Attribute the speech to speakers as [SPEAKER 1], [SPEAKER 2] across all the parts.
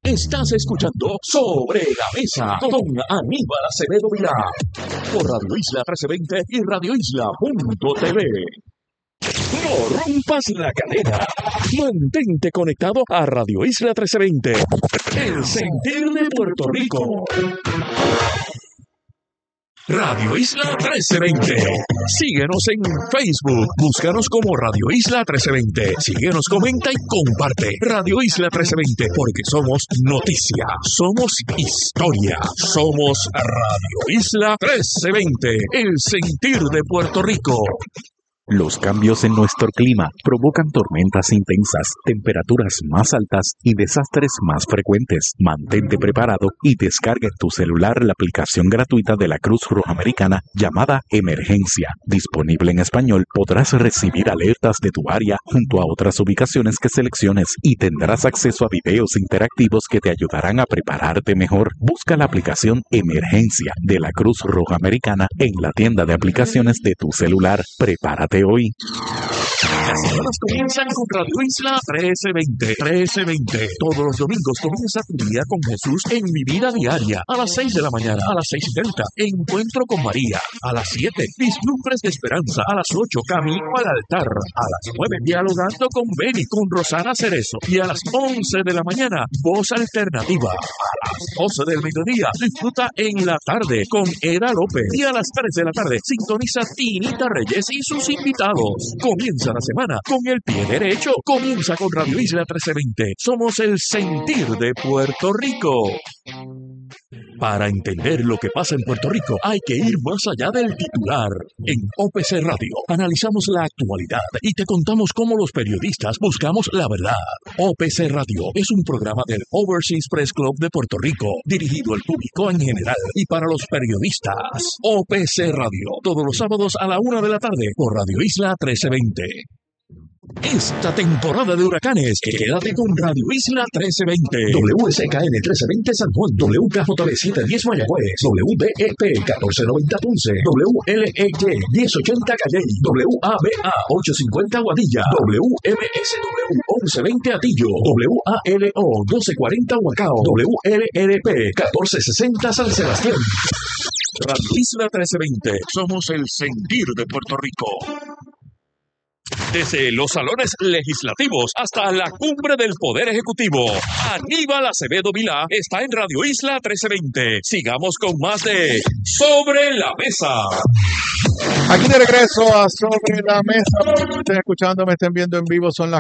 [SPEAKER 1] Estás escuchando Sobre la Mesa con Aníbal Acevedo Vilá por Radio Isla 1320 y radioisla.tv. No rompas la cadena. Mantente conectado a Radio Isla 1320, el sentir de Puerto Rico. Radio Isla 1320. Síguenos en Facebook. Búscanos como Radio Isla 1320. Síguenos, comenta y comparte. Radio Isla 1320, porque somos noticia, somos historia, somos Radio Isla 1320, el sentir de Puerto Rico.
[SPEAKER 2] Los cambios en nuestro clima provocan tormentas intensas, temperaturas más altas y desastres más frecuentes. Mantente preparado y descarga en tu celular la aplicación gratuita de la Cruz Roja Americana llamada Emergencia. Disponible en español, podrás recibir alertas de tu área junto a otras ubicaciones que selecciones y tendrás acceso a videos interactivos que te ayudarán a prepararte mejor. Busca la aplicación Emergencia de la Cruz Roja Americana en la tienda de aplicaciones de tu celular. Prepárate hoy.
[SPEAKER 1] Las semanas comienzan con Radio Isla 1320. Todos los domingos comienza tu día con Jesús en Mi Vida Diaria. A las 6 de la mañana, a las 6:30, Encuentro con María. A las 7, Vislumbres de Esperanza. A las 8, Camino al Altar. A las 9, Dialogando con Beni, con Rosana Cerezo. Y a las 11 de la mañana, Voz Alternativa. A las 12 del mediodía, disfruta En la Tarde con Eda López. Y a las 3 de la tarde, sintoniza Tinita Reyes y sus invitados. Comienza la semana con el pie derecho. Comienza con Radio Isla 1320. Somos el sentir de Puerto Rico. Para entender lo que pasa en Puerto Rico, hay que ir más allá del titular. En OPC Radio analizamos la actualidad y te contamos cómo los periodistas buscamos la verdad. OPC Radio es un programa del Overseas Press Club de Puerto Rico, dirigido al público en general y para los periodistas. OPC Radio, todos los sábados a la 1 de la tarde por Radio Isla 1320. Esta temporada de huracanes, quédate con Radio Isla 1320. WSKN 1320 San Juan, WKJB 710 Mayagüez, WBEP 1490 Ponce, WLEY 1080 Calley, WABA 850 Guadilla, WMSW 1120 Atillo, WALO 1240 Huacao, WLRP 1460 San Sebastián. Radio Isla 1320, somos el sentir de Puerto Rico. Desde los salones legislativos hasta la cumbre del Poder Ejecutivo, Aníbal Acevedo Vilá está en Radio Isla 1320. Sigamos con más de Sobre la Mesa.
[SPEAKER 3] Aquí de regreso a Sobre la Mesa. Me estén escuchando, me estén viendo en vivo. Son las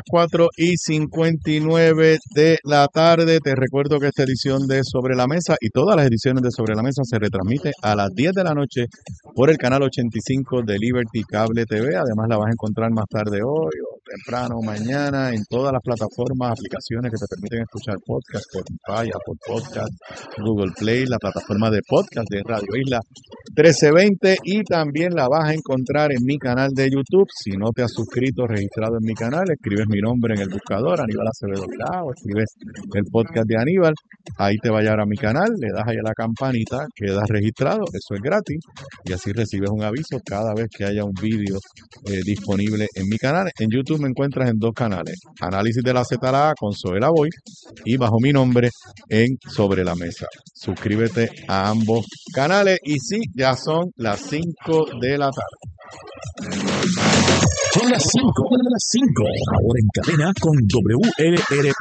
[SPEAKER 3] 4:59 de la tarde. Te recuerdo que esta edición de Sobre la Mesa y todas las ediciones de Sobre la Mesa se retransmite a las 10 de la noche por el canal 85 de Liberty Cable TV. Además la vas a encontrar más tarde hoy o temprano mañana en todas las plataformas, aplicaciones que te permiten escuchar podcast, Spotify, Apple Podcast, Google Play, la plataforma de podcast de Radio Isla 1320, y también la vas a encontrar en mi canal de YouTube. Si no te has suscrito, registrado en mi canal, escribes mi nombre en el buscador, Aníbal Acevedo Vilá, o escribes el podcast de Aníbal, ahí te va a llevar a mi canal, le das ahí a la campanita, quedas registrado, eso es gratis, y así recibes un aviso cada vez que haya un vídeo disponible en mi canal. En YouTube me encuentras en dos canales, Análisis de la ZLA con Zoela Boy y bajo mi nombre en Sobre la Mesa. Suscríbete a ambos canales. Y sí, ya son las 5 de la tarde.
[SPEAKER 1] Son las 5, ahora en cadena con WLRP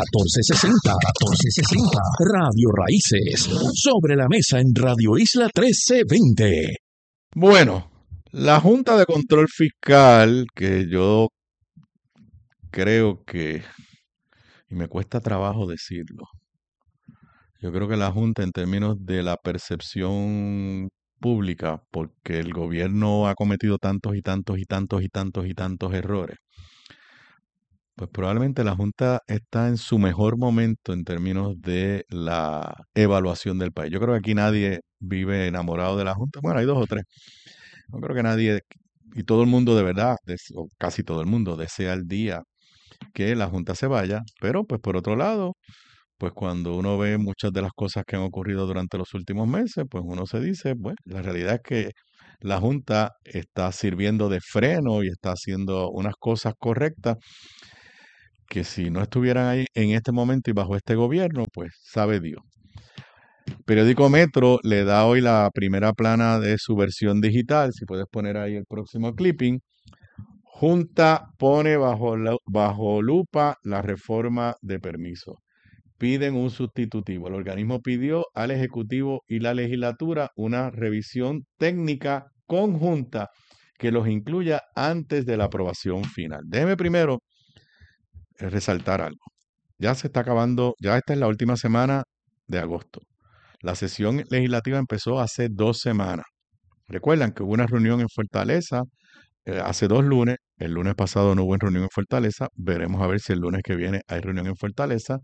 [SPEAKER 1] 1460, Radio Raíces, Sobre la Mesa en Radio Isla 1320.
[SPEAKER 3] Bueno, la Junta de Control Fiscal, que yo creo que, y me cuesta trabajo decirlo, yo creo que la Junta, en términos de la percepción pública, porque el gobierno ha cometido tantos errores, pues probablemente la Junta está en su mejor momento en términos de la evaluación del país. Yo creo que aquí nadie vive enamorado de la Junta. Bueno, hay dos o tres. No creo que nadie, y todo el mundo de verdad, o casi todo el mundo, desea el día que la Junta se vaya, pero pues por otro lado, pues cuando uno ve muchas de las cosas que han ocurrido durante los últimos meses, pues uno se dice, bueno, la realidad es que la Junta está sirviendo de freno y está haciendo unas cosas correctas, que si no estuvieran ahí en este momento y bajo este gobierno, pues sabe Dios. Periódico Metro le da hoy la primera plana de su versión digital. Si puedes poner ahí el próximo clipping. Junta pone bajo lupa la reforma de permiso. Piden un sustitutivo. El organismo pidió al Ejecutivo y la legislatura una revisión técnica conjunta que los incluya antes de la aprobación final. Déjeme primero resaltar algo. Ya se está acabando, ya esta es la última semana de agosto. La sesión legislativa empezó hace 2 semanas. Recuerdan que hubo una reunión en Fortaleza hace 2 lunes. El lunes pasado no hubo reunión en Fortaleza. Veremos a ver si el lunes que viene hay reunión en Fortaleza.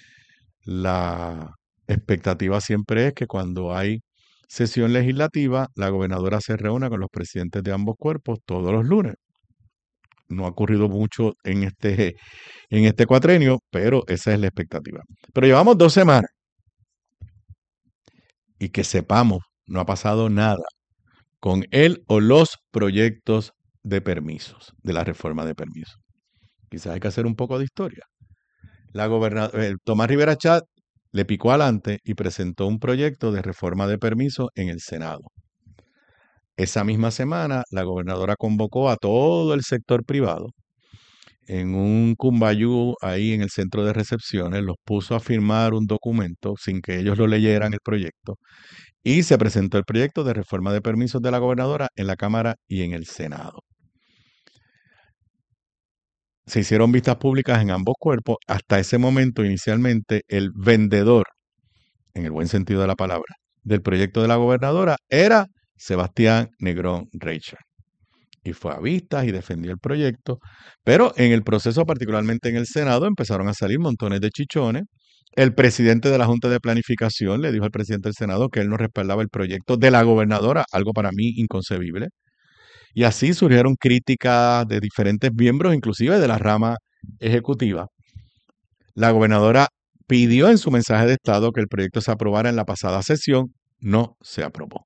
[SPEAKER 3] La expectativa siempre es que cuando hay sesión legislativa, la gobernadora se reúna con los presidentes de ambos cuerpos todos los lunes. No ha ocurrido mucho en este cuatrenio, pero esa es la expectativa. Pero llevamos 2 semanas y que sepamos, no ha pasado nada con él o los proyectos de permisos, de la reforma de permisos. Quizás hay que hacer un poco de historia. Tomás Rivera Chat le picó adelante y presentó un proyecto de reforma de permisos en el Senado. Esa misma semana, la gobernadora convocó a todo el sector privado en un cumbayú ahí en el centro de recepciones, los puso a firmar un documento sin que ellos lo leyeran el proyecto y se presentó el proyecto de reforma de permisos de la gobernadora en la Cámara y en el Senado. Se hicieron vistas públicas en ambos cuerpos. Hasta ese momento, inicialmente, el vendedor, en el buen sentido de la palabra, del proyecto de la gobernadora era Sebastián Negrón Reichard. Y fue a vistas y defendió el proyecto. Pero en el proceso, particularmente en el Senado, empezaron a salir montones de chichones. El presidente de la Junta de Planificación le dijo al presidente del Senado que él no respaldaba el proyecto de la gobernadora, algo para mí inconcebible. Y así surgieron críticas de diferentes miembros, inclusive de la rama ejecutiva. La gobernadora pidió en su mensaje de Estado que el proyecto se aprobara en la pasada sesión. No se aprobó.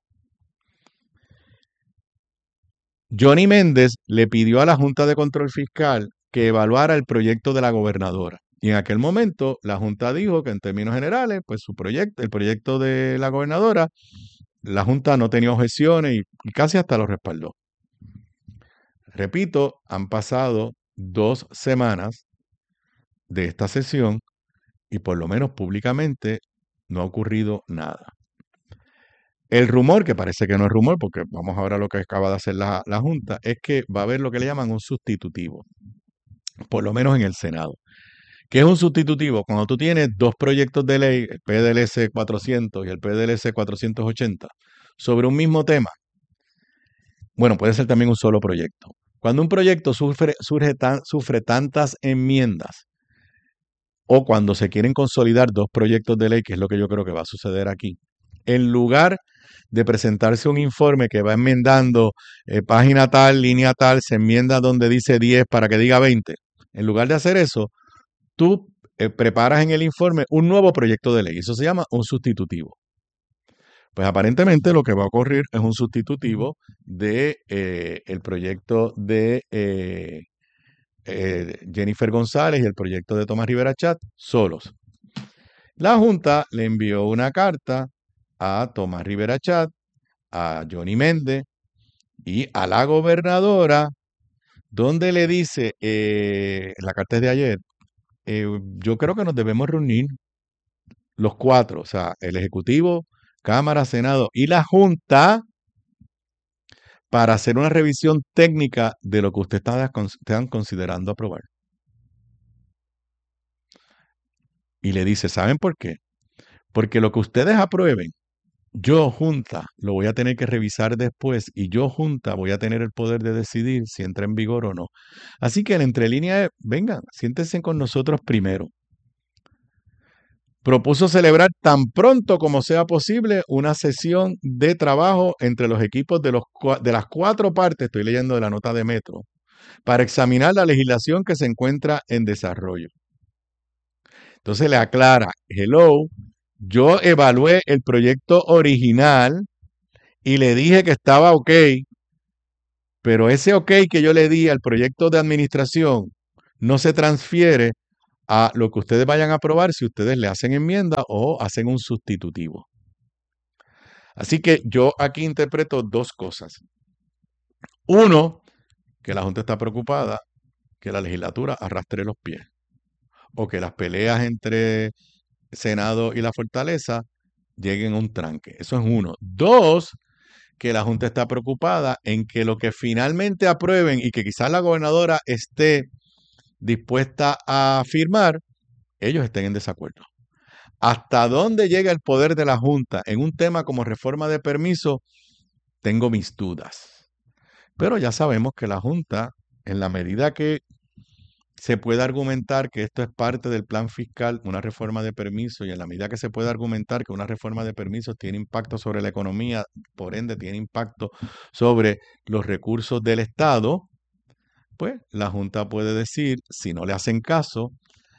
[SPEAKER 3] Johnny Méndez le pidió a la Junta de Control Fiscal que evaluara el proyecto de la gobernadora. Y en aquel momento la Junta dijo que en términos generales, pues el proyecto de la gobernadora, la Junta no tenía objeciones y casi hasta lo respaldó. Repito, han pasado 2 semanas de esta sesión y por lo menos públicamente no ha ocurrido nada. El rumor, que parece que no es rumor, porque vamos a ver lo que acaba de hacer la Junta, es que va a haber lo que le llaman un sustitutivo, por lo menos en el Senado. ¿Qué es un sustitutivo? Cuando tú tienes 2 proyectos de ley, el PDLC 400 y el PDLC 480, sobre un mismo tema, bueno, puede ser también un solo proyecto. Cuando un proyecto sufre tantas enmiendas, o cuando se quieren consolidar 2 proyectos de ley, que es lo que yo creo que va a suceder aquí, en lugar de presentarse un informe que va enmendando página tal, línea tal, se enmienda donde dice 10 para que diga 20. En lugar de hacer eso, tú preparas en el informe un nuevo proyecto de ley. Eso se llama un sustitutivo. Pues aparentemente lo que va a ocurrir es un sustitutivo de el proyecto de Jennifer González y el proyecto de Tomás Rivera Chat solos. La Junta le envió una carta a Tomás Rivera Chat, a Johnny Méndez y a la gobernadora, donde le dice, la carta es de ayer, yo creo que nos debemos reunir los 4, o sea, el Ejecutivo, Cámara, Senado y la Junta, para hacer una revisión técnica de lo que ustedes están considerando aprobar. Y le dice, ¿saben por qué? Porque lo que ustedes aprueben, yo, Junta, lo voy a tener que revisar después y yo, Junta, voy a tener el poder de decidir si entra en vigor o no. Así que en entrelínea es, vengan, siéntense con nosotros primero. Propuso celebrar tan pronto como sea posible una sesión de trabajo entre los equipos de las 4 partes, estoy leyendo de la nota de Metro, para examinar la legislación que se encuentra en desarrollo. Entonces le aclara, hello, yo evalué el proyecto original y le dije que estaba ok, pero ese ok que yo le di al proyecto de administración no se transfiere a lo que ustedes vayan a aprobar si ustedes le hacen enmienda o hacen un sustitutivo. Así que yo aquí interpreto dos cosas. Uno, que la Junta está preocupada que la legislatura arrastre los pies o que las peleas entre Senado y la Fortaleza lleguen a un tranque. Eso es uno. Dos, que la Junta está preocupada en que lo que finalmente aprueben y que quizás la gobernadora esté dispuesta a firmar, ellos estén en desacuerdo. ¿Hasta dónde llega el poder de la Junta en un tema como reforma de permiso? Tengo mis dudas. Pero ya sabemos que la Junta, en la medida que se puede argumentar que esto es parte del plan fiscal, una reforma de permiso, y en la medida que se puede argumentar que una reforma de permisos tiene impacto sobre la economía, por ende tiene impacto sobre los recursos del Estado, pues la Junta puede decir, si no le hacen caso,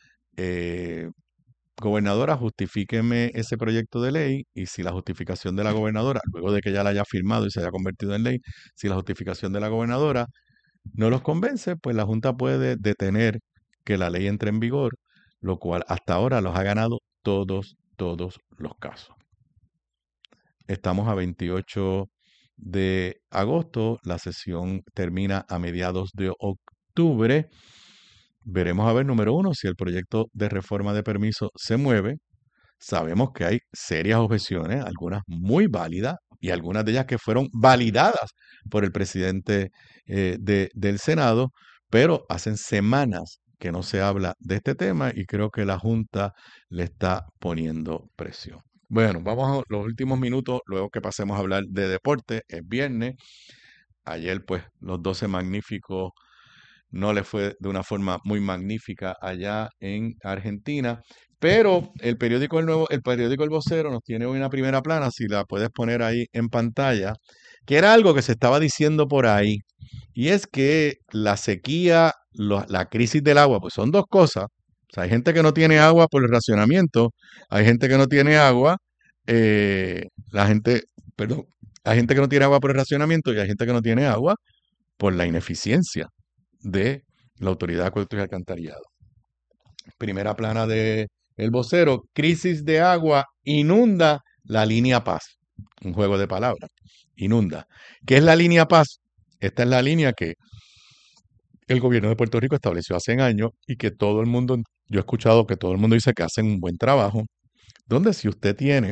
[SPEAKER 3] gobernadora, justifíqueme ese proyecto de ley, y si la justificación de la gobernadora, luego de que ya la haya firmado y se haya convertido en ley, si la justificación de la gobernadora no los convence, pues la Junta puede detener que la ley entre en vigor, lo cual hasta ahora los ha ganado todos los casos. Estamos a 28 de agosto, la sesión termina a mediados de octubre. Veremos a ver, número uno, si el proyecto de reforma de permiso se mueve. Sabemos que hay serias objeciones, algunas muy válidas y algunas de ellas que fueron validadas por el presidente del Senado, pero hacen semanas que no se habla de este tema y creo que la Junta le está poniendo presión. Bueno, vamos a los últimos minutos, luego que pasemos a hablar de deporte. Es viernes. Ayer, pues, los 12 magníficos no le fue de una forma muy magnífica allá en Argentina. Pero el periódico el periódico El Vocero nos tiene hoy una primera plana, si la puedes poner ahí en pantalla, que era algo que se estaba diciendo por ahí. Y es que la sequía, la crisis del agua, pues son dos cosas. O sea, hay gente que no tiene agua por el racionamiento, hay gente que no tiene agua, la gente, perdón, hay gente que no tiene agua por el racionamiento y hay gente que no tiene agua por la ineficiencia de la Autoridad de Acueductos y Alcantarillado. Primera plana de El Vocero, crisis de agua inunda la línea Paz. Un juego de palabras. Inunda. ¿Qué es la línea Paz? Esta es la línea que el gobierno de Puerto Rico estableció hace años y que todo el mundo, yo he escuchado que todo el mundo dice que hacen un buen trabajo, donde si usted tiene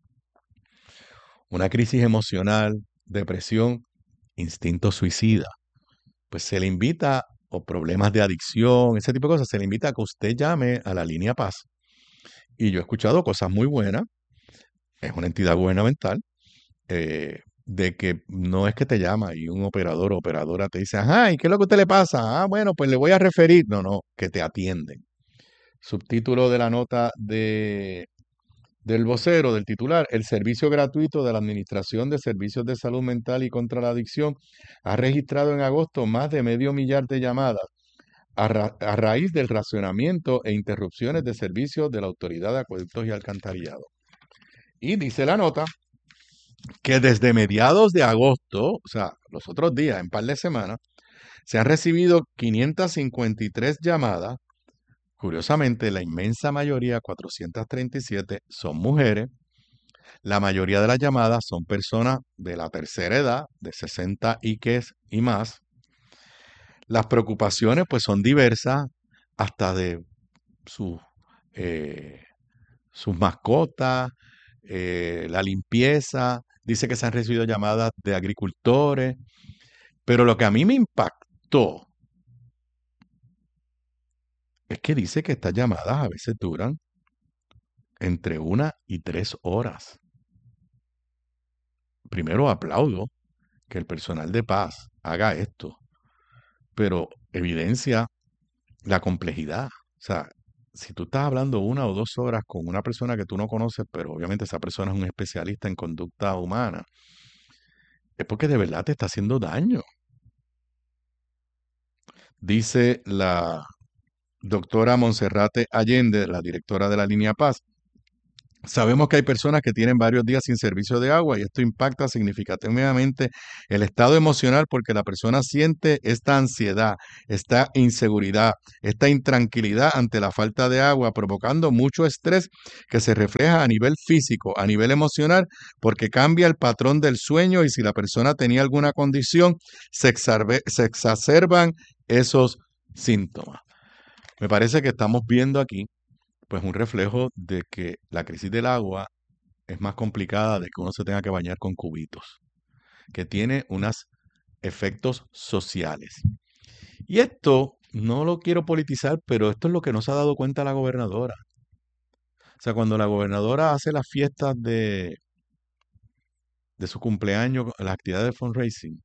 [SPEAKER 3] una crisis emocional, depresión, instinto suicida, pues se le invita, o problemas de adicción, ese tipo de cosas, se le invita a que usted llame a la línea Paz. Y yo he escuchado cosas muy buenas, es una entidad gubernamental, de que no es que te llama y un operador o operadora te dice, ajá, ¿y qué es lo que a usted le pasa? Ah, bueno, pues le voy a referir. No, no, que te atienden. Subtítulo de la nota del vocero, del titular: el servicio gratuito de la Administración de Servicios de Salud Mental y contra la Adicción ha registrado en agosto más de 500,000 de llamadas a raíz del racionamiento e interrupciones de servicios de la Autoridad de Acueductos y Alcantarillado. Y dice la nota que desde mediados de agosto, o sea, los otros días, en par de semanas, se han recibido 553 llamadas. Curiosamente, la inmensa mayoría, 437, son mujeres. La mayoría de las llamadas son personas de la tercera edad, de 60 y más. Las preocupaciones pues son diversas, hasta de sus, eh, sus mascotas, la limpieza. Dice que se han recibido llamadas de agricultores, pero lo que a mí me impactó es que dice que estas llamadas a veces duran entre 1 y 3 horas. Primero aplaudo que el personal de paz haga esto, pero evidencia la complejidad. O sea, si tú estás hablando 1 o 2 horas con una persona que tú no conoces, pero obviamente esa persona es un especialista en conducta humana, es porque de verdad te está haciendo daño. Dice la doctora Monserrate Allende, la directora de la línea Paz, Sabemos que hay personas que tienen varios días sin servicio de agua y esto impacta significativamente el estado emocional porque la persona siente esta ansiedad, esta inseguridad, esta intranquilidad ante la falta de agua, provocando mucho estrés que se refleja a nivel físico, a nivel emocional, porque cambia el patrón del sueño y si la persona tenía alguna condición, se exacerban esos síntomas. Me parece que estamos viendo aquí pues un reflejo de que la crisis del agua es más complicada de que uno se tenga que bañar con cubitos, que tiene unos efectos sociales. Y esto no lo quiero politizar, pero esto es lo que no se ha dado cuenta la gobernadora. O sea, cuando la gobernadora hace las fiestas de su cumpleaños, las actividades de fundraising,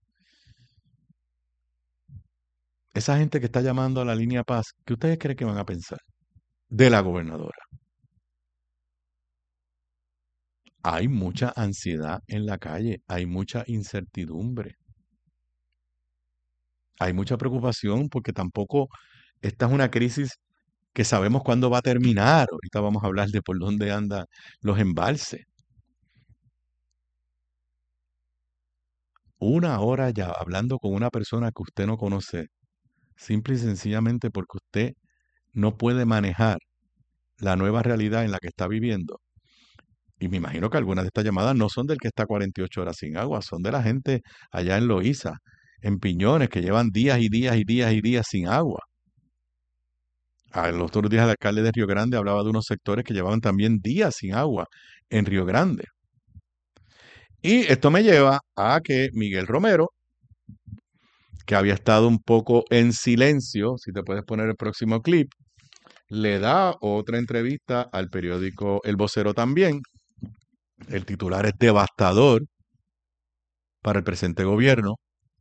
[SPEAKER 3] esa gente que está llamando a la línea Paz, ¿qué ustedes creen que van a pensar de la gobernadora? Hay mucha ansiedad en la calle, hay mucha incertidumbre. Hay mucha preocupación porque tampoco esta es una crisis que sabemos cuándo va a terminar. Ahorita vamos a hablar de por dónde andan los embalses. Una hora ya hablando con una persona que usted no conoce, simple y sencillamente porque usted no puede manejar la nueva realidad en la que está viviendo. Y me imagino que algunas de estas llamadas no son del que está 48 horas sin agua, son de la gente allá en Loíza, en Piñones, que llevan días y días y días y días sin agua. Los otros días el alcalde de Río Grande hablaba de unos sectores que llevaban también días sin agua en Río Grande. Y esto me lleva a que Miguel Romero, que había estado un poco en silencio, si te puedes poner el próximo clip, le da otra entrevista al periódico El Vocero también. El titular es devastador para el presente gobierno.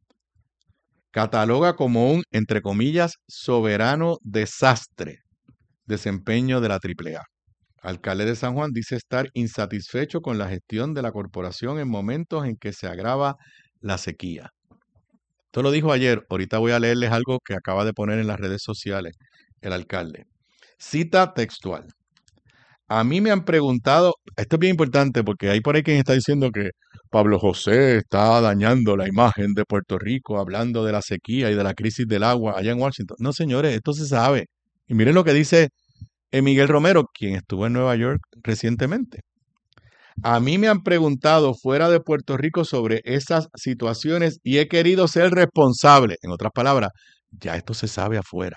[SPEAKER 3] Cataloga como un, entre comillas, soberano desastre desempeño de la AAA. Alcalde de San Juan dice estar insatisfecho con la gestión de la corporación en momentos en que se agrava la sequía. Esto lo dijo ayer, ahorita voy a leerles algo que acaba de poner en las redes sociales el alcalde. Cita textual. A mí me han preguntado, esto es bien importante porque hay por ahí quien está diciendo que Pablo José está dañando la imagen de Puerto Rico hablando de la sequía y de la crisis del agua allá en Washington. No, señores, esto se sabe. Y miren lo que dice Miguel Romero, quien estuvo en Nueva York recientemente. A mí me han preguntado fuera de Puerto Rico sobre esas situaciones y he querido ser responsable. En otras palabras, ya esto se sabe afuera.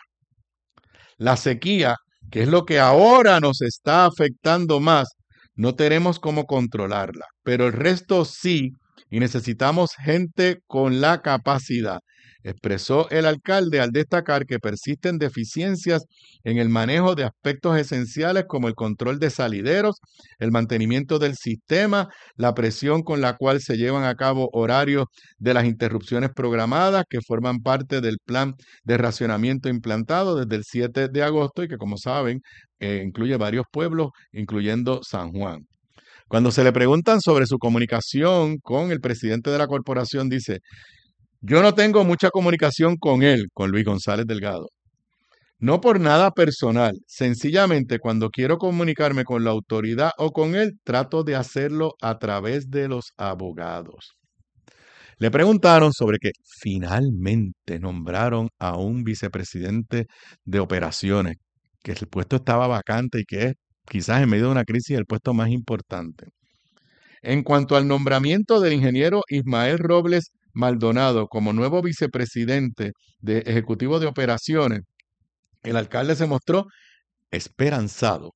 [SPEAKER 3] La sequía, que es lo que ahora nos está afectando más, no tenemos cómo controlarla, pero el resto sí, y necesitamos gente con la capacidad, expresó el alcalde al destacar que persisten deficiencias en el manejo de aspectos esenciales como el control de salideros, el mantenimiento del sistema, la presión con la cual se llevan a cabo horarios de las interrupciones programadas que forman parte del plan de racionamiento implantado desde el 7 de agosto y que, como saben, incluye varios pueblos, incluyendo San Juan. Cuando se le preguntan sobre su comunicación con el presidente de la corporación, dice, yo no tengo mucha comunicación con él, con Luis González Delgado. No por nada personal, sencillamente cuando quiero comunicarme con la autoridad o con él, trato de hacerlo a través de los abogados. Le preguntaron sobre que finalmente nombraron a un vicepresidente de operaciones, que el puesto estaba vacante y que es quizás en medio de una crisis el puesto más importante. En cuanto al nombramiento del ingeniero Ismael Robles Maldonado como nuevo vicepresidente de Ejecutivo de Operaciones, el alcalde se mostró esperanzado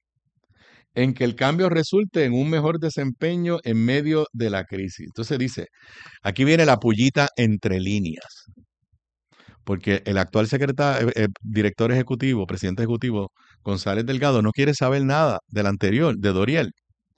[SPEAKER 3] en que el cambio resulte en un mejor desempeño en medio de la crisis. Entonces dice, aquí viene la pullita entre líneas, porque el actual director ejecutivo, presidente ejecutivo, González Delgado, no quiere saber nada del anterior, de Doriel.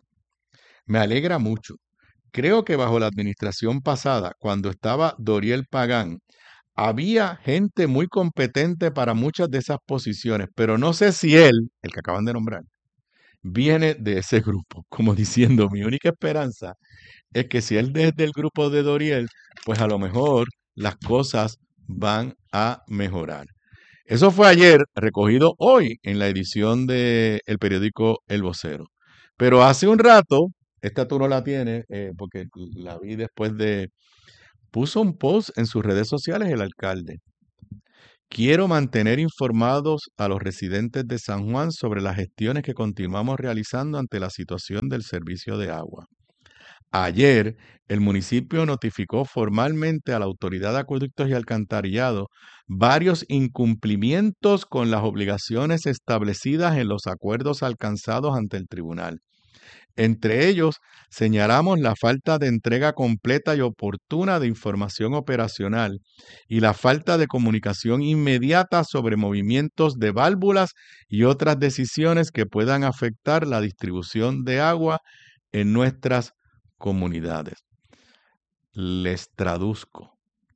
[SPEAKER 3] Me alegra mucho. Creo que bajo la administración pasada, cuando estaba Doriel Pagán, había gente muy competente para muchas de esas posiciones, pero no sé si él, el que acaban de nombrar, viene de ese grupo, como diciendo, mi única esperanza es que si él desde el grupo de Doriel, pues a lo mejor las cosas van a mejorar. Eso fue ayer, recogido hoy en la edición del periódico El Vocero. Pero hace un rato, esta tú no la tienes, porque la vi puso un post en sus redes sociales el alcalde. Quiero mantener informados a los residentes de San Juan sobre las gestiones que continuamos realizando ante la situación del servicio de agua. Ayer, el municipio notificó formalmente a la Autoridad de Acueductos y Alcantarillado varios incumplimientos con las obligaciones establecidas en los acuerdos alcanzados ante el tribunal. Entre ellos, señalamos la falta de entrega completa y oportuna de información operacional y la falta de comunicación inmediata sobre movimientos de válvulas y otras decisiones que puedan afectar la distribución de agua en nuestras comunidades. Les traduzco.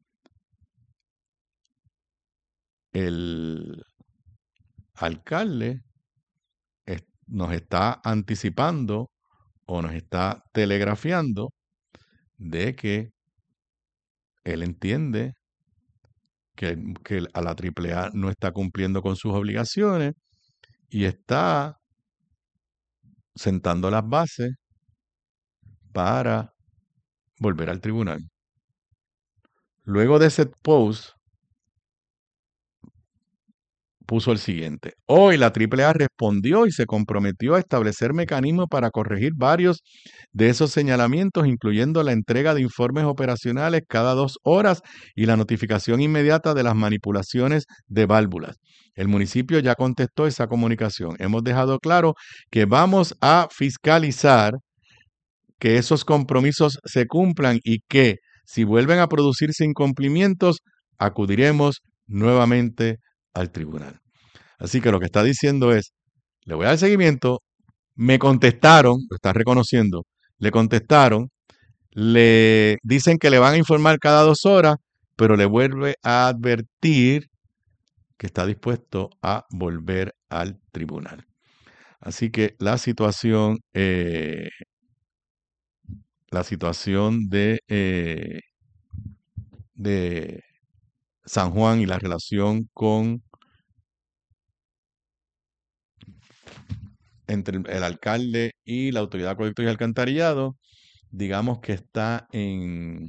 [SPEAKER 3] El alcalde nos está anticipando o nos está telegrafiando de que él entiende que a la AAA no está cumpliendo con sus obligaciones y está sentando las bases para volver al tribunal. Luego de ese post, puso el siguiente. Hoy la AAA respondió y se comprometió a establecer mecanismos para corregir varios de esos señalamientos, incluyendo la entrega de informes operacionales cada 2 horas y la notificación inmediata de las manipulaciones de válvulas. El municipio ya contestó esa comunicación. Hemos dejado claro que vamos a fiscalizar que esos compromisos se cumplan y que si vuelven a producirse incumplimientos, acudiremos nuevamente al tribunal. Así que lo que está diciendo es, le voy a dar seguimiento, me contestaron, lo está reconociendo, le contestaron, le dicen que le van a informar cada 2 horas, pero le vuelve a advertir que está dispuesto a volver al tribunal. Así que la situación de San Juan y la relación entre el alcalde y la Autoridad de Acueductos y Alcantarillado, digamos que está en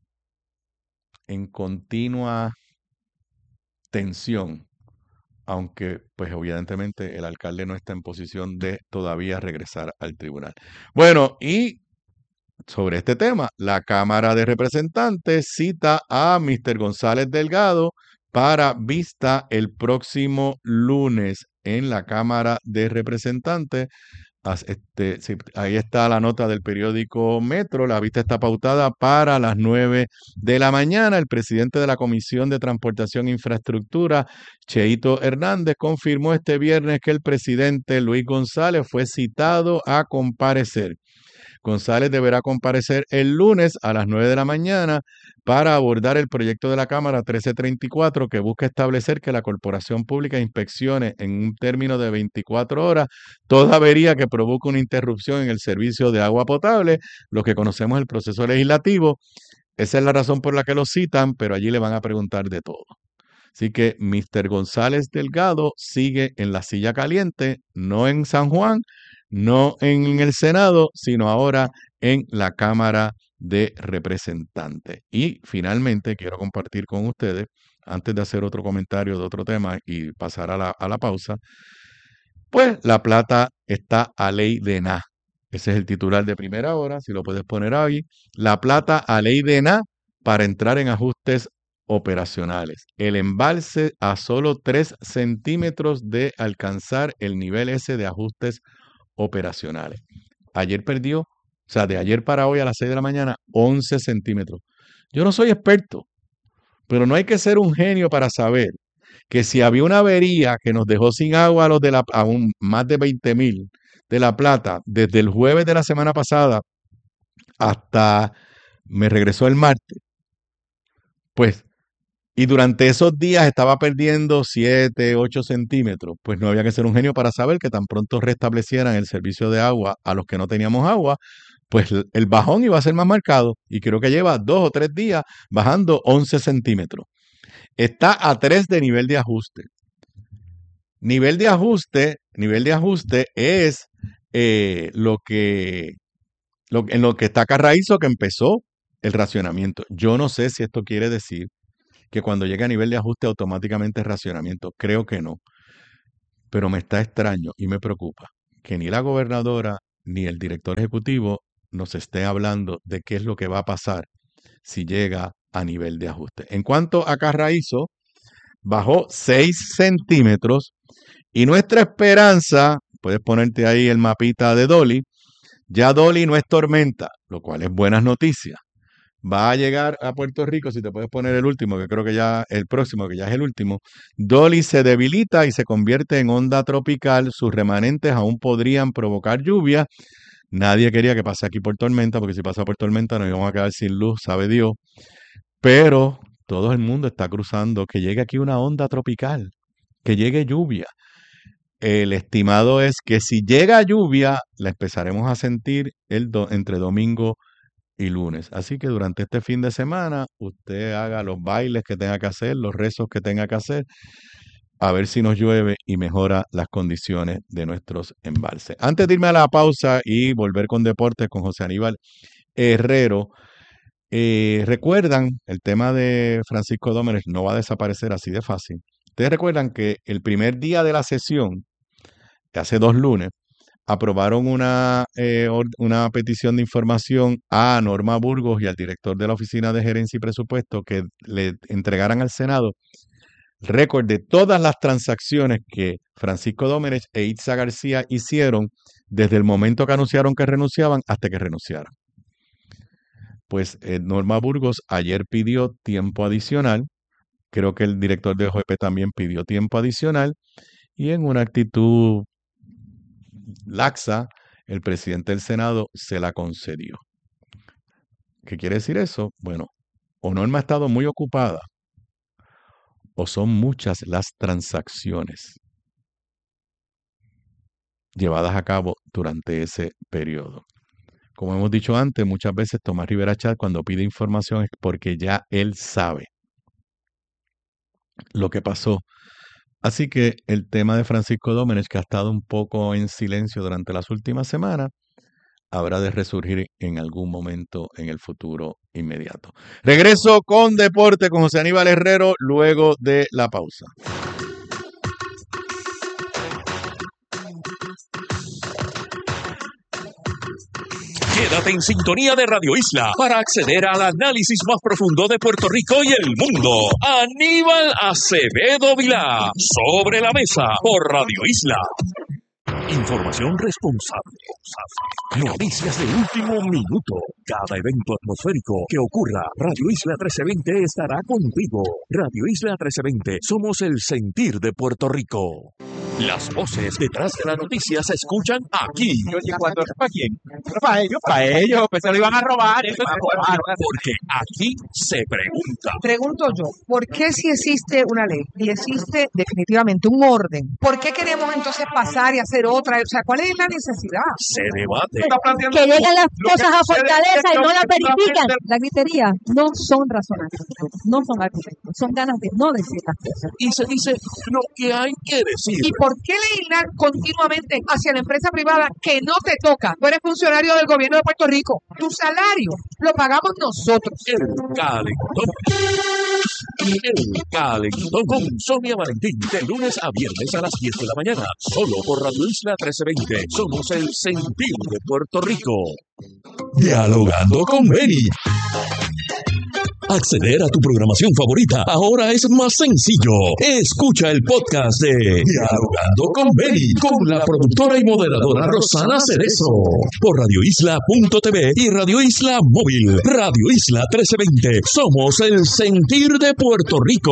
[SPEAKER 3] continua tensión, aunque pues evidentemente el alcalde no está en posición de todavía regresar al tribunal. Bueno, y sobre este tema, la Cámara de Representantes cita a Mr. González Delgado para vista el próximo lunes en la Cámara de Representantes. Ahí está la nota del periódico Metro. La vista está pautada para las 9 de la mañana. El presidente de la Comisión de Transportación e Infraestructura, Cheito Hernández, confirmó este viernes que el presidente Luis González fue citado a comparecer. González deberá comparecer el lunes a las 9 de la mañana para abordar el proyecto de la Cámara 1334 que busca establecer que la Corporación Pública inspeccione en un término de 24 horas toda avería que provoque una interrupción en el servicio de agua potable, lo que conocemos el proceso legislativo. Esa es la razón por la que lo citan, pero allí le van a preguntar de todo. Así que Mr. González Delgado sigue en la silla caliente, no en San Juan, no en el Senado, sino ahora en la Cámara de Representantes. Y finalmente quiero compartir con ustedes, antes de hacer otro comentario de otro tema y pasar a la pausa, pues La Plata está a ley de nada. Ese es el titular de primera hora, si lo puedes poner ahí. La Plata a ley de nada para entrar en ajustes operacionales. El embalse a solo 3 centímetros de alcanzar el nivel S de ajustes operacionales. Ayer perdió, o sea, de ayer para hoy a las 6 de la mañana, 11 centímetros. Yo no soy experto, pero no hay que ser un genio para saber que si había una avería que nos dejó sin agua a los de aún más de 20,000 de La Plata, desde el jueves de la semana pasada hasta me regresó el martes, pues, y durante esos días estaba perdiendo 7, 8 centímetros, pues no había que ser un genio para saber que tan pronto restablecieran el servicio de agua a los que no teníamos agua, pues el bajón iba a ser más marcado, y creo que lleva 2 o 3 días bajando 11 centímetros. Está a 3 de nivel de ajuste. Nivel de ajuste es en lo que está Carraízo, que empezó el racionamiento. Yo no sé si esto quiere decir que cuando llegue a nivel de ajuste automáticamente es racionamiento. Creo que no. Pero me está extraño y me preocupa que ni la gobernadora ni el director ejecutivo nos esté hablando de qué es lo que va a pasar si llega a nivel de ajuste. En cuanto a Carraízo, bajó 6 centímetros y nuestra esperanza, puedes ponerte ahí el mapita de Dolly, ya Dolly no es tormenta, lo cual es buenas noticias. Va a llegar a Puerto Rico, si te puedes poner el último, que creo que ya el próximo, que ya es el último. Dolly se debilita y se convierte en onda tropical. Sus remanentes aún podrían provocar lluvia. Nadie quería que pase aquí por tormenta, porque si pasa por tormenta nos íbamos a quedar sin luz, sabe Dios. Pero todo el mundo está cruzando que llegue aquí una onda tropical, que llegue lluvia. El estimado es que si llega lluvia, la empezaremos a sentir entre domingo y lunes. Así que durante este fin de semana, usted haga los bailes que tenga que hacer, los rezos que tenga que hacer, a ver si nos llueve y mejora las condiciones de nuestros embalses. Antes de irme a la pausa y volver con deportes con José Aníbal Herrero, recuerdan, el tema de Francisco Dómenes no va a desaparecer así de fácil. Ustedes recuerdan que el primer día de la sesión, que hace 2 lunes, aprobaron una petición de información a Norma Burgos y al director de la Oficina de Gerencia y Presupuesto que le entregaran al Senado récord de todas las transacciones que Francisco Dómenes e Itza García hicieron desde el momento que anunciaron que renunciaban hasta que renunciaron. Pues Norma Burgos ayer pidió tiempo adicional, creo que el director de OJP también pidió tiempo adicional, y en una actitud laxa, el presidente del Senado se la concedió. ¿Qué quiere decir eso? Bueno, o Norma ha estado muy ocupada, o son muchas las transacciones llevadas a cabo durante ese periodo. Como hemos dicho antes, muchas veces Tomás Rivera Chatz, cuando pide información, es porque ya él sabe lo que pasó. Así que el tema de Francisco Dómenes, que ha estado un poco en silencio durante las últimas semanas, habrá de resurgir en algún momento en el futuro inmediato. Regreso con deporte con José Aníbal Herrero luego de la pausa.
[SPEAKER 1] Quédate en sintonía de Radio Isla para acceder al análisis más profundo de Puerto Rico y el mundo. Aníbal Acevedo Vilá, sobre la mesa por Radio Isla. Información responsable. Noticias de último minuto. Cada evento atmosférico que ocurra, Radio Isla 1320 estará contigo. Radio Isla 1320, somos el sentir de Puerto Rico. Las voces detrás de la noticia se escuchan aquí.
[SPEAKER 4] ¿Para quién? Para ellos, pues se lo iban a robar.
[SPEAKER 1] Porque aquí se pregunta.
[SPEAKER 5] Pregunto yo, ¿por qué si existe una ley y existe definitivamente un orden, por qué queremos entonces pasar y hacer otra? O sea, ¿cuál es la necesidad?
[SPEAKER 1] Se debate.
[SPEAKER 6] Que llegan las cosas a Fortaleza y no las verifican. La gritería no son razonables, no son argumentos, son ganas de no decir las cosas.
[SPEAKER 1] Y se dice lo que hay que decir.
[SPEAKER 5] ¿Y por qué legislar continuamente hacia la empresa privada que no te toca? Tú eres funcionario del gobierno de Puerto Rico. Tu salario lo pagamos nosotros.
[SPEAKER 1] El calentón. El calentón con Sonia Valentín. De lunes a viernes a las 10 de la mañana. Solo por Radio Isla 1320. Somos el sentir de Puerto Rico. Dialogando con Beni. Acceder a tu programación favorita ahora es más sencillo. Escucha el podcast de Dialogando con Beni con la productora y moderadora Rosana Cerezo por radioisla.tv y Radio Isla Móvil. Radio Isla 1320. Somos el sentir de Puerto Rico.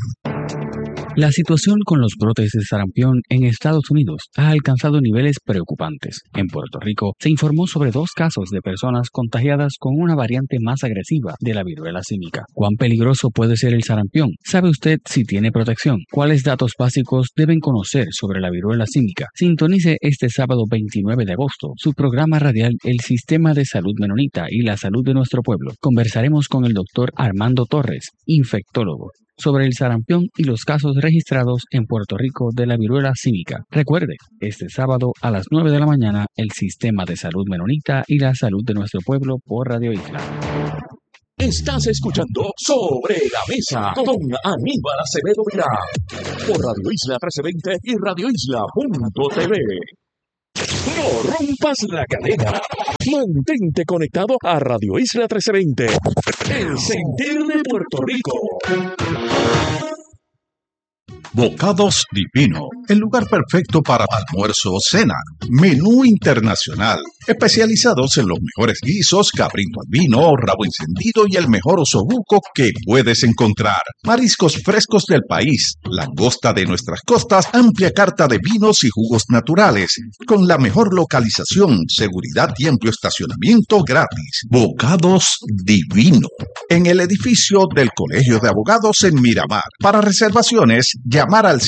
[SPEAKER 7] La situación con los brotes de sarampión en Estados Unidos ha alcanzado niveles preocupantes. En Puerto Rico se informó sobre 2 casos de personas contagiadas con una variante más agresiva de la viruela símica. ¿Cuán peligroso puede ser el sarampión? ¿Sabe usted si tiene protección? ¿Cuáles datos básicos deben conocer sobre la viruela símica? Sintonice este sábado 29 de agosto su programa radial El Sistema de Salud Menonita y la Salud de Nuestro Pueblo. Conversaremos con el doctor Armando Torres, infectólogo. sobre el sarampión y los casos registrados en Puerto Rico de la viruela símica. Recuerde, este sábado a las 9 de la mañana, el Sistema de Salud Menonita y la salud de nuestro pueblo por Radio Isla.
[SPEAKER 1] Estás escuchando Sobre la Mesa con Aníbal Acevedo Vilá por Radio Isla 1320 y radioisla.tv. No rompas la cadena. Mantente conectado a Radio Isla 1320. El sentir de Puerto Rico.
[SPEAKER 8] Bocados Divino, el lugar perfecto para almuerzo o cena. Menú internacional, especializados en los mejores guisos, cabrito al vino, rabo encendido y el mejor osobuco que puedes encontrar. Mariscos frescos del país, langosta de nuestras costas, amplia carta de vinos y jugos naturales, con la mejor localización, seguridad y amplio estacionamiento gratis. Bocados Divino, en el edificio del Colegio de Abogados en Miramar. Para reservaciones, llamar al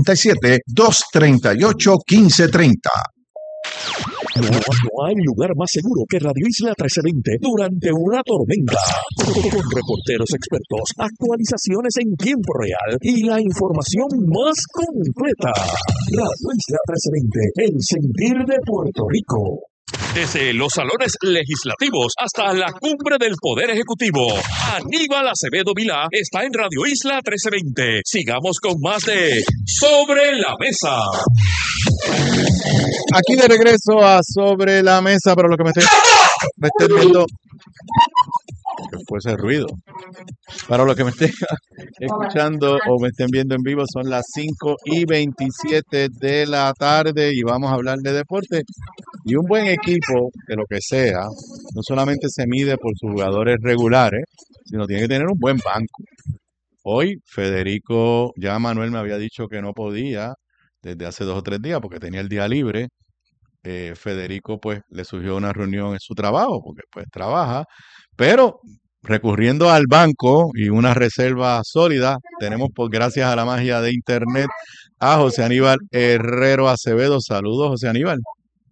[SPEAKER 8] 787-238-1530.
[SPEAKER 1] No hay lugar más seguro que Radio Isla 1320 durante una tormenta. Con reporteros expertos, actualizaciones en tiempo real y la información más completa. Radio Isla 1320, el sentir de Puerto Rico. Desde los salones legislativos hasta la cumbre del Poder Ejecutivo, Aníbal Acevedo Vilá está en Radio Isla 1320. Sigamos con más de Sobre la Mesa.
[SPEAKER 3] Aquí de regreso a Sobre la Mesa, para lo que me estén viendo, que fue ese ruido. Para los que me estén escuchando o me estén viendo en vivo, son las 5:27 de la tarde y vamos a hablar de deporte. Y un buen equipo, de lo que sea, no solamente se mide por sus jugadores regulares, sino tiene que tener un buen banco. Hoy Federico, ya Manuel me había dicho que no podía desde hace 2 o 3 días porque tenía el día libre. Federico pues le surgió una reunión en su trabajo porque pues trabaja, pero recurriendo al banco y una reserva sólida, tenemos por gracias a la magia de internet a José Aníbal Herrero Acevedo. Saludos, José Aníbal.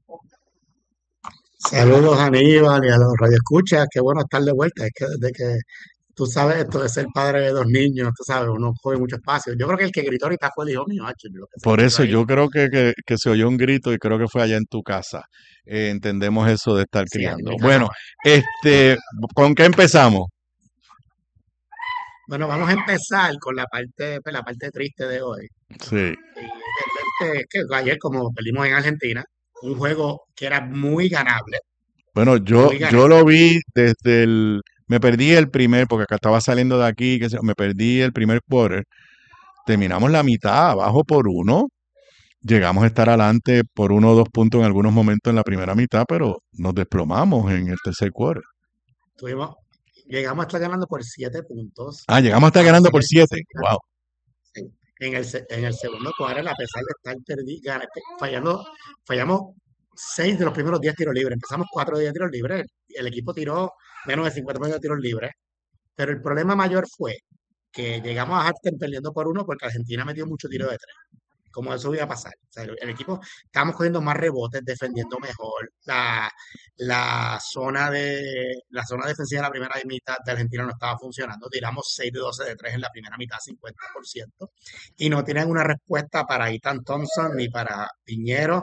[SPEAKER 9] Saludos a Aníbal y a los radioescuchas, qué bueno estar de vuelta. Es que desde que tú sabes esto de ser padre de 2 niños, tú sabes, uno coge mucho espacio. Yo creo que el que gritó ahorita fue el hijo mío, lo que se
[SPEAKER 3] Por
[SPEAKER 9] escuchó
[SPEAKER 3] eso
[SPEAKER 9] ahí.
[SPEAKER 3] yo creo que se oyó un grito y creo que fue allá en tu casa. Entendemos eso de estar
[SPEAKER 9] Sí, en
[SPEAKER 3] criando.
[SPEAKER 9] mi casa
[SPEAKER 3] Bueno,
[SPEAKER 9] fue.
[SPEAKER 3] ¿con qué empezamos?
[SPEAKER 9] Bueno, vamos a empezar con pues, la parte triste de hoy.
[SPEAKER 3] Sí.
[SPEAKER 9] Y es que ayer, como perdimos en Argentina, un juego que era muy ganable,
[SPEAKER 3] Bueno, yo
[SPEAKER 9] muy ganable.
[SPEAKER 3] lo vi me perdí el primer, porque acá estaba saliendo de aquí, me perdí el primer quarter. Terminamos la mitad abajo por 1. Llegamos a estar adelante por 1 o 2 puntos en algunos momentos en la primera mitad, pero nos desplomamos en el tercer quarter.
[SPEAKER 9] Llegamos a estar ganando por 7 puntos.
[SPEAKER 3] Llegamos a estar ganando por 7. Wow.
[SPEAKER 9] Sí. En el segundo cuadro, a pesar de estar fallamos 6 de los primeros 10 tiros libres. Empezamos 4 de 10 tiros libres. El equipo tiró menos de 50% de tiros libres. Pero el problema mayor fue que llegamos a halftime perdiendo por 1 porque Argentina metió mucho tiro de 3. Como eso iba a pasar. O sea, el equipo, estábamos cogiendo más rebotes, defendiendo mejor. La zona defensiva de la primera mitad de Argentina no estaba funcionando. Tiramos 6 de 12 de 3 en la primera mitad, 50%. Y no tienen una respuesta para Ethan Thompson ni para Piñero.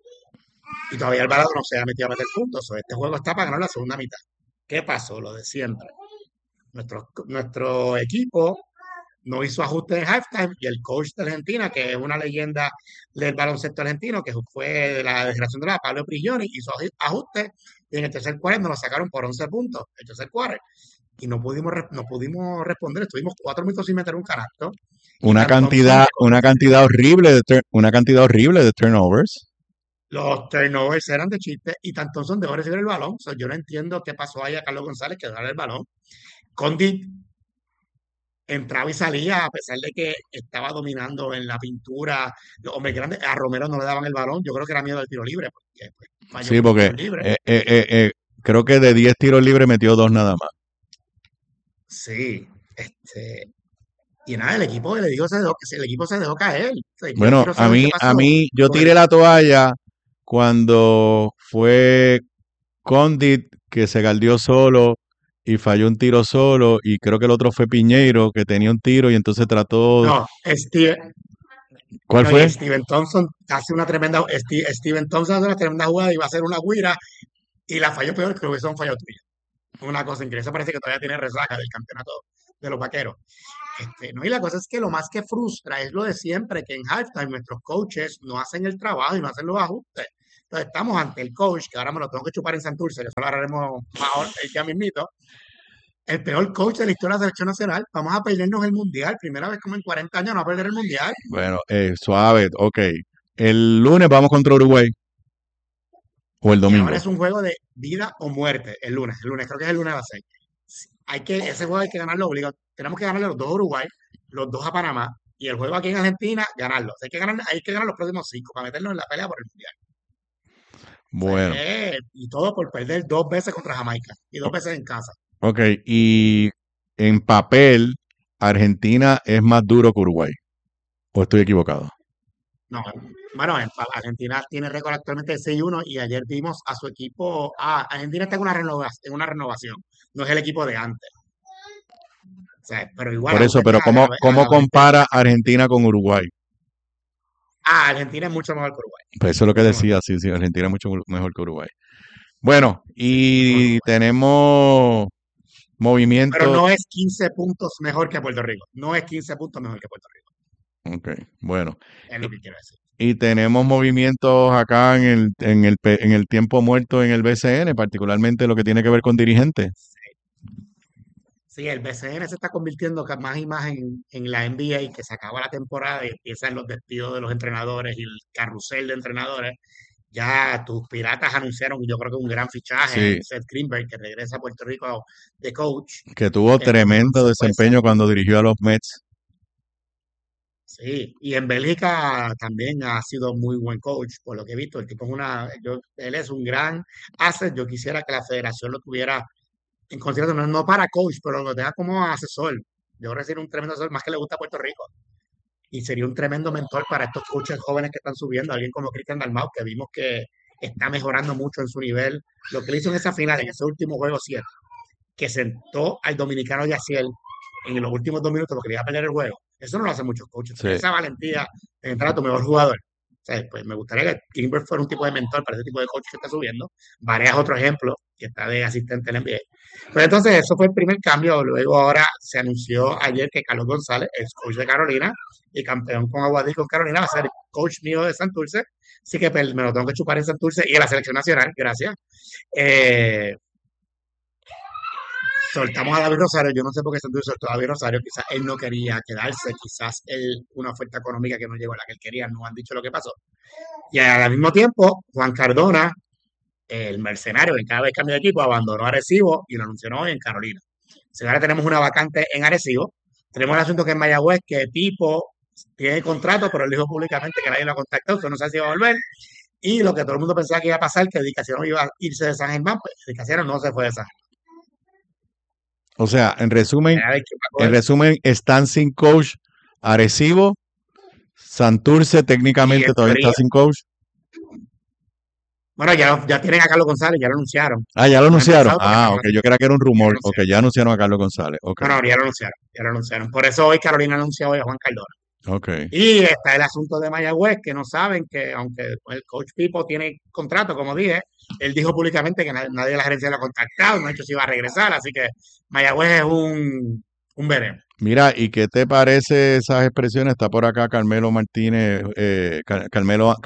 [SPEAKER 9] Y todavía el balón no se ha metido a meter puntos. Este juego está para ganar la segunda mitad. ¿Qué pasó? Lo de siempre. Nuestro equipo no hizo ajustes en halftime y el coach de Argentina, que es una leyenda del baloncesto argentino, que fue de la generación de Pablo Prigioni, hizo ajustes y en el tercer cuarto nos lo sacaron por 11 puntos, el tercer cuarto. Y no pudimos responder. Estuvimos 4 minutos sin meter un canasto.
[SPEAKER 3] Una cantidad horrible de turnovers.
[SPEAKER 9] Los turnovers eran de chiste y Ethan Thompson dejó de recibir el balón. Yo no entiendo qué pasó ahí a Carlos González que dejó el balón. Condit entraba y salía a pesar de que estaba dominando en la pintura. Los hombres grandes, a Romero no le daban el balón. Yo creo que era miedo del tiro libre.
[SPEAKER 3] Sí, porque creo que de 10 tiros libres metió 2 nada más.
[SPEAKER 9] Sí, y nada, el equipo se dejó caer.
[SPEAKER 3] Bueno, a mí, yo tiré la toalla cuando fue Condit que se galdió solo y falló un tiro solo, y creo que el otro fue Piñeiro, que tenía un tiro y entonces trató.
[SPEAKER 9] No,
[SPEAKER 3] ¿Cuál
[SPEAKER 9] no,
[SPEAKER 3] fue?
[SPEAKER 9] y Steven Thompson Steven Thompson hace una tremenda jugada y va a hacer una guira y la falló peor que lo hubiese un fallo tuyo. Una cosa increíble. Eso parece que todavía tiene resaca del campeonato de los vaqueros. No, y la cosa es que lo más que frustra es lo de siempre, que en halftime nuestros coaches no hacen el trabajo y no hacen los ajustes. Entonces estamos ante el coach, que ahora me lo tengo que chupar en Santurce, que eso lo haremos más ya mismito, el peor coach de la historia de la selección nacional. Vamos a perdernos el mundial, primera vez como en 40 años no a perder el mundial.
[SPEAKER 3] Bueno, suave, ok. El lunes vamos contra Uruguay. O el
[SPEAKER 9] Y
[SPEAKER 3] domingo.
[SPEAKER 9] ahora es un juego de vida o muerte el lunes, creo que es el lunes a las 6. Ese juego hay que ganarlo obligado. Tenemos que ganarle los dos a Uruguay, los dos a Panamá, y el juego aquí en Argentina, ganarlo. O sea, hay que ganar los próximos 5 para meternos en la pelea por el mundial.
[SPEAKER 3] Bueno,
[SPEAKER 9] Y todo por perder 2 veces contra Jamaica y 2 veces en casa.
[SPEAKER 3] ok. Y en papel, Argentina es más duro que Uruguay. ¿O estoy equivocado?
[SPEAKER 9] No, bueno, Argentina tiene récord actualmente de 6-1 y ayer vimos a su equipo. Argentina está en una renovación, no es el equipo de antes. O sea, pero igual.
[SPEAKER 3] Por eso, pero ¿cómo compara Argentina con Uruguay?
[SPEAKER 9] Argentina es mucho mejor que Uruguay.
[SPEAKER 3] Pues eso es lo que decía, sí, Argentina es mucho mejor que Uruguay. Bueno, y tenemos movimiento.
[SPEAKER 9] Pero no es 15 puntos mejor que Puerto Rico. No es 15 puntos mejor que Puerto Rico.
[SPEAKER 3] Ok, bueno.
[SPEAKER 9] Es lo que quiero decir.
[SPEAKER 3] Y tenemos movimientos acá en el tiempo muerto en el BCN, particularmente lo que tiene que ver con dirigentes.
[SPEAKER 9] Sí, el BCN se está convirtiendo más y más en la NBA, que se acaba la temporada y empiezan los despidos de los entrenadores y el carrusel de entrenadores. Ya tus Piratas anunciaron, yo creo que un gran fichaje, Seth Greenberg, que regresa a Puerto Rico de coach.
[SPEAKER 3] Que tuvo tremendo desempeño cuando dirigió a los Mets.
[SPEAKER 9] Sí, y en Bélgica también ha sido muy buen coach, por lo que he visto. El tipo él es un gran asset. Yo quisiera que la federación lo tuviera en consideración, no para coach, pero lo tenga como asesor. Yo creo que sería un tremendo asesor, más que le gusta a Puerto Rico. Y sería un tremendo mentor para estos coaches jóvenes que están subiendo. Alguien como Cristian Dalmau, que vimos que está mejorando mucho en su nivel. Lo que le hizo en esa final, en ese último juego 7, que sentó al dominicano Yaciel en los últimos 2 minutos porque le iba a perder el juego. Eso no lo hacen muchos coaches.
[SPEAKER 3] Sí.
[SPEAKER 9] Esa valentía de entrar a tu mejor jugador. O sea, pues me gustaría que Greenberg fuera un tipo de mentor para ese tipo de coach que está subiendo. Varias otro ejemplo que está de asistente en la NBA. Pero entonces eso fue el primer cambio. Luego ahora se anunció ayer que Carlos González, ex coach de Carolina y campeón con Aguadí con Carolina, va a ser coach mío de Santurce. Así que me lo tengo que chupar en Santurce y en la selección nacional. Gracias. Soltamos a David Rosario. Yo no sé por qué Santurce soltó a David Rosario. Quizás él no quería quedarse. Quizás una oferta económica que no llegó a la que él quería. No han dicho lo que pasó. Y al mismo tiempo, Juan Cardona, el mercenario que cada vez cambia de equipo, abandonó Arecibo y lo anunció hoy en Carolina. Si ahora tenemos una vacante en Arecibo, tenemos el asunto que en Mayagüez, que Pipo tiene contrato, pero él dijo públicamente que nadie lo ha contactado, que no sabe si va a volver. Y lo que todo el mundo pensaba que iba a pasar, que Edicación iba a irse de San Germán, pues Edicación no se fue de San Germán.
[SPEAKER 3] O sea, en resumen, están sin coach Arecibo, Santurce técnicamente todavía está sin coach.
[SPEAKER 9] Bueno, ya tienen a Carlos González, ya lo anunciaron.
[SPEAKER 3] Ya lo anunciaron. Ok, yo creía que era un rumor. Ok, ya anunciaron a Carlos González. Okay.
[SPEAKER 9] No, ya lo anunciaron. Por eso hoy Carolina anunció hoy a Juan Cardona.
[SPEAKER 3] Okay.
[SPEAKER 9] Y está el asunto de Mayagüez, que no saben que aunque el coach Pipo tiene contrato, como dije, él dijo públicamente que nadie de la gerencia lo ha contactado, no ha dicho si iba a regresar, así que Mayagüez es un veremos.
[SPEAKER 3] Mira, ¿y qué te parece esas expresiones? Está por acá Carmelo Martínez, Carmelo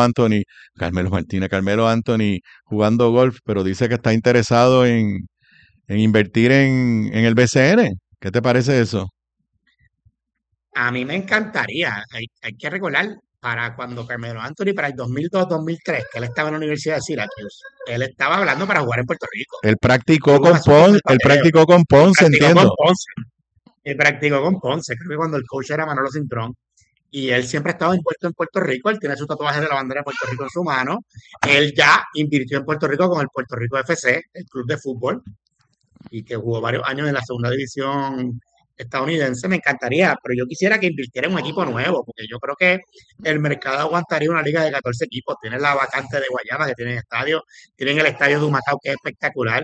[SPEAKER 3] Anthony jugando golf, pero dice que está interesado en invertir en el BCN. ¿Qué te parece eso?
[SPEAKER 9] A mí me encantaría. Hay que recordar, para cuando Carmelo Anthony, para el 2002-2003, que él estaba en la Universidad de Syracuse, él estaba hablando para jugar en Puerto Rico.
[SPEAKER 3] Él practicó con Ponce, entiendo.
[SPEAKER 9] Él practicó con Ponce, creo que cuando el coach era Manolo Cintrón. Y él siempre ha estado impuesto en Puerto Rico. Él tiene su tatuaje de la bandera de Puerto Rico en su mano. Él ya invirtió en Puerto Rico con el Puerto Rico FC, el club de fútbol, y que jugó varios años en la segunda división estadounidense. Me encantaría, pero yo quisiera que invirtiera en un equipo nuevo, porque yo creo que el mercado aguantaría una liga de 14 equipos. Tienen la vacante de Guayama, que tienen estadio, tienen el estadio de Humacao, que es espectacular.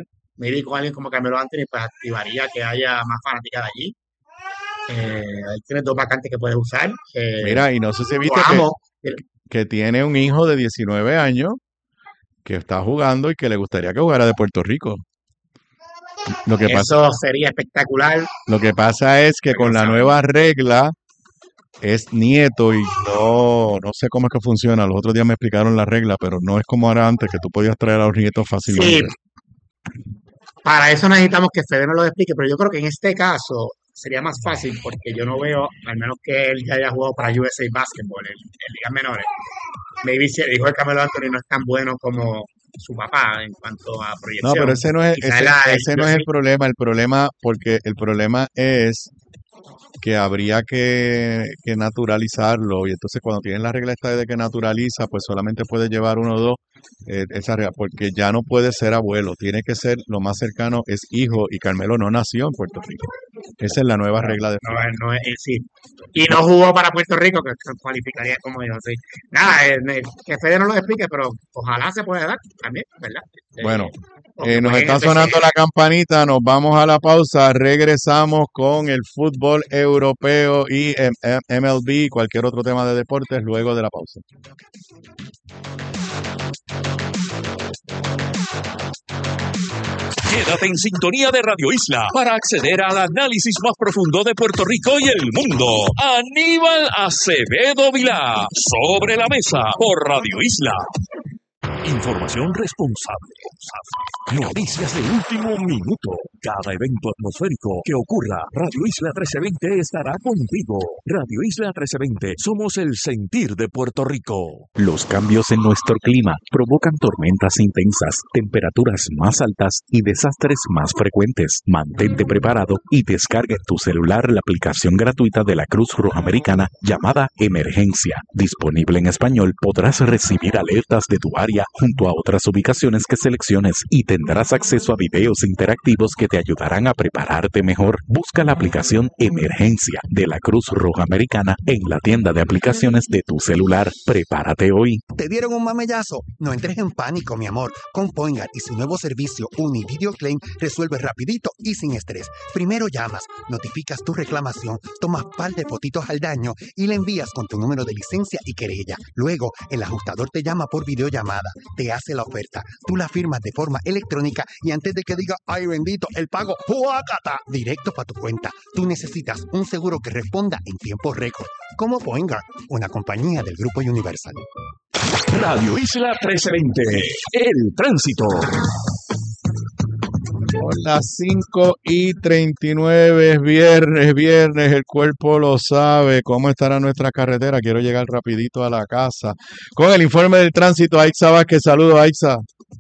[SPEAKER 9] maybe con alguien como Carmelo Anthony, pues activaría que haya más fanática de allí. Ahí tienes dos vacantes que puedes usar.
[SPEAKER 3] Mira, y no sé si
[SPEAKER 9] Lo
[SPEAKER 3] viste
[SPEAKER 9] amo.
[SPEAKER 3] que tiene un hijo de 19 años que está jugando y que le gustaría que jugara de Puerto Rico. Lo que pasa,
[SPEAKER 9] Eso sería espectacular.
[SPEAKER 3] lo que pasa es que
[SPEAKER 9] Pero
[SPEAKER 3] con la
[SPEAKER 9] saben.
[SPEAKER 3] nueva regla es nieto y no sé cómo es que funciona. Los otros días me explicaron la regla, pero no es como era antes, que tú podías traer a los nietos
[SPEAKER 9] Sí,
[SPEAKER 3] fácilmente.
[SPEAKER 9] para eso necesitamos que Fede nos lo explique, pero yo creo que en este caso sería más fácil porque yo no veo, al menos que él ya haya jugado para USA Basketball en ligas menores. Maybe si el hijo de Carmelo Anthony no es tan bueno como su papá en cuanto a
[SPEAKER 3] No,
[SPEAKER 9] proyección.
[SPEAKER 3] pero ese no es,
[SPEAKER 9] Quizá
[SPEAKER 3] ese no es el problema. Porque el problema es que habría que naturalizarlo, y entonces cuando tienen la regla esta de que naturaliza, pues solamente puede llevar uno o dos, esa regla, porque ya no puede ser abuelo, tiene que ser lo más cercano, es hijo, y Carmelo no nació en Puerto Rico. Esa es la nueva regla de
[SPEAKER 9] no es sí. Y no jugó para Puerto Rico, que cualificaría como hijo, sí. Nada, que Fede nos lo explique, pero ojalá se pueda dar también, ¿verdad?
[SPEAKER 3] Bueno,
[SPEAKER 9] Porque
[SPEAKER 3] nos
[SPEAKER 9] jueguen
[SPEAKER 3] está
[SPEAKER 9] en
[SPEAKER 3] sonando
[SPEAKER 9] BCN.
[SPEAKER 3] la campanita, nos vamos a la pausa, regresamos con el fútbol europeo y MLB, cualquier otro tema de deportes luego de la pausa.
[SPEAKER 1] Quédate en sintonía de Radio Isla para acceder al análisis más profundo de Puerto Rico y el mundo. Aníbal Acevedo Vilá, sobre la mesa por Radio Isla. Información responsable. Noticias de último minuto. Cada evento atmosférico que ocurra, Radio Isla 1320 estará contigo. Radio Isla 1320, somos el sentir de Puerto Rico.
[SPEAKER 2] Los cambios en nuestro clima provocan tormentas intensas, temperaturas más altas y desastres más frecuentes. Mantente preparado y descarga en tu celular la aplicación gratuita de la Cruz Roja Americana llamada Emergencia. Disponible en español, podrás recibir alertas de tu área junto a otras ubicaciones que selecciones y tendrás acceso a videos interactivos que te ayudarán a prepararte mejor. Busca la aplicación Emergencia de la Cruz Roja Americana en la tienda de aplicaciones de tu celular. Prepárate hoy.
[SPEAKER 10] ¿Te dieron un mamellazo? No entres en pánico, mi amor. Con Poingar y su nuevo servicio Univideo Claim resuelve rapidito y sin estrés. Primero llamas, notificas tu reclamación, tomas par de fotitos al daño y le envías con tu número de licencia y querella. Luego, el ajustador te llama por videollamada, te hace la oferta, tú la firmas de forma electrónica y antes de que diga, ay bendito, el pago, ¡juácata! Directo para tu cuenta. Tú necesitas un seguro que responda en tiempo récord. Como Poingar, una compañía del Grupo Universal.
[SPEAKER 1] Radio Isla 1320, el tránsito.
[SPEAKER 3] Son las 5:39, es viernes, el cuerpo lo sabe. ¿Cómo estará nuestra carretera? Quiero llegar rapidito a la casa. Con el informe del tránsito, Aixa Vázquez. Saludos, Aixa.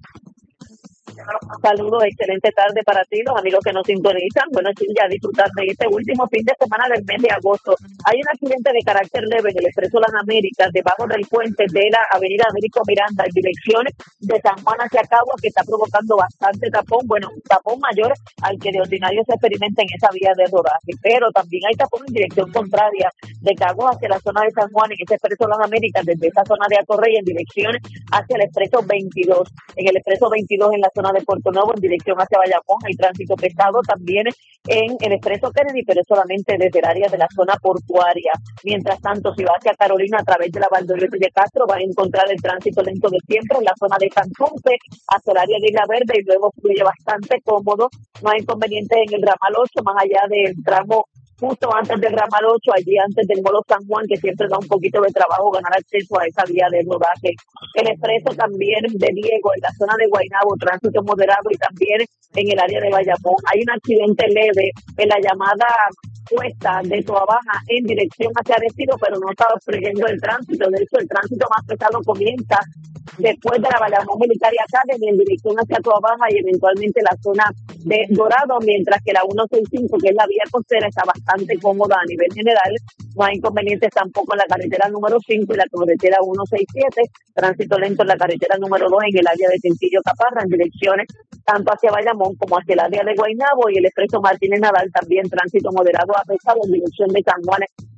[SPEAKER 11] Saludos, excelente tarde para ti, los amigos que nos sintonizan. Bueno, sí, ya disfrutar de este último fin de semana del mes de agosto. Hay un accidente de carácter leve en el Expreso Las Américas, debajo del puente de la Avenida Américo Miranda, en dirección de San Juan hacia Caguas, que está provocando bastante tapón. Bueno, un tapón mayor al que de ordinario se experimenta en esa vía de rodaje. Pero también hay tapón en dirección contraria de Caguas hacia la zona de San Juan, en ese Expreso Las Américas, desde esa zona de Atorrey, en dirección hacia el Expreso 22. En el Expreso 22, en la zona de Puerto Nuevo, en dirección hacia Bayamón, hay tránsito pesado también en el Expreso Kennedy, pero solamente desde el área de la zona portuaria. Mientras tanto, si va hacia Carolina a través de la Valdoriotti de Castro, va a encontrar el tránsito lento de siempre en la zona de Santurce hacia el área de Isla Verde y luego fluye bastante cómodo. No hay inconvenientes en el ramal 8, más allá del tramo justo antes del ramal 8, allí antes del Molo San Juan, que siempre da un poquito de trabajo ganar acceso a esa vía de rodaje. El expreso también de Diego, en la zona de Guaynabo, tránsito moderado, y también en el área de Bayamón. Hay un accidente leve en la llamada cuesta de Toa Baja en dirección hacia Arecibo, pero no está obstruyendo el tránsito. De hecho, el tránsito más pesado comienza después de la Bayamón Military Academy en dirección hacia Toa Baja y eventualmente la zona de Dorado, mientras que la 165, que es la vía costera, está bastante cómoda a nivel general. No hay inconvenientes tampoco en la carretera número 5 y la carretera 167, tránsito lento en la carretera número 2 en el área de Tintillo Caparra, en direcciones tanto hacia Bayamón como hacia el área de Guaynabo, y el expreso Martínez Nadal también tránsito moderado a pesado en dirección de San Juan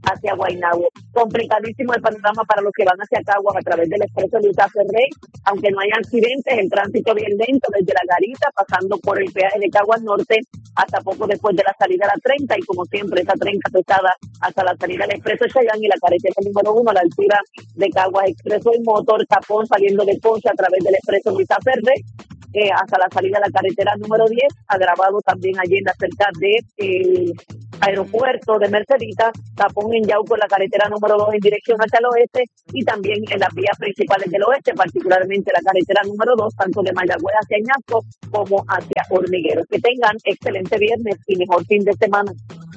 [SPEAKER 11] hacia Guaynabo. Complicadísimo el panorama para los que van hacia Caguas a través del expreso Luisa Ferrey, aunque no hay accidentes, el tránsito bien lento desde La Garita, pasando por el peaje de Caguas Norte hasta poco después de la salida a la 30, y como siempre esa 30 pesada hasta la salida del expreso Chayán y la carretera número 1 a la altura de Caguas Expreso y Motor, tapón saliendo de Ponce a través del expreso Luisa Ferrey, hasta la salida de la carretera número 10, agravado también allí en la cerca del aeropuerto de Mercedita, tapón en Yauco en la carretera número 2 en dirección hacia el oeste, y también en las vías principales del oeste, particularmente la carretera número 2, tanto de Mayagüez hacia Añasco como hacia Hormigueros. Que tengan excelente viernes y mejor fin de semana.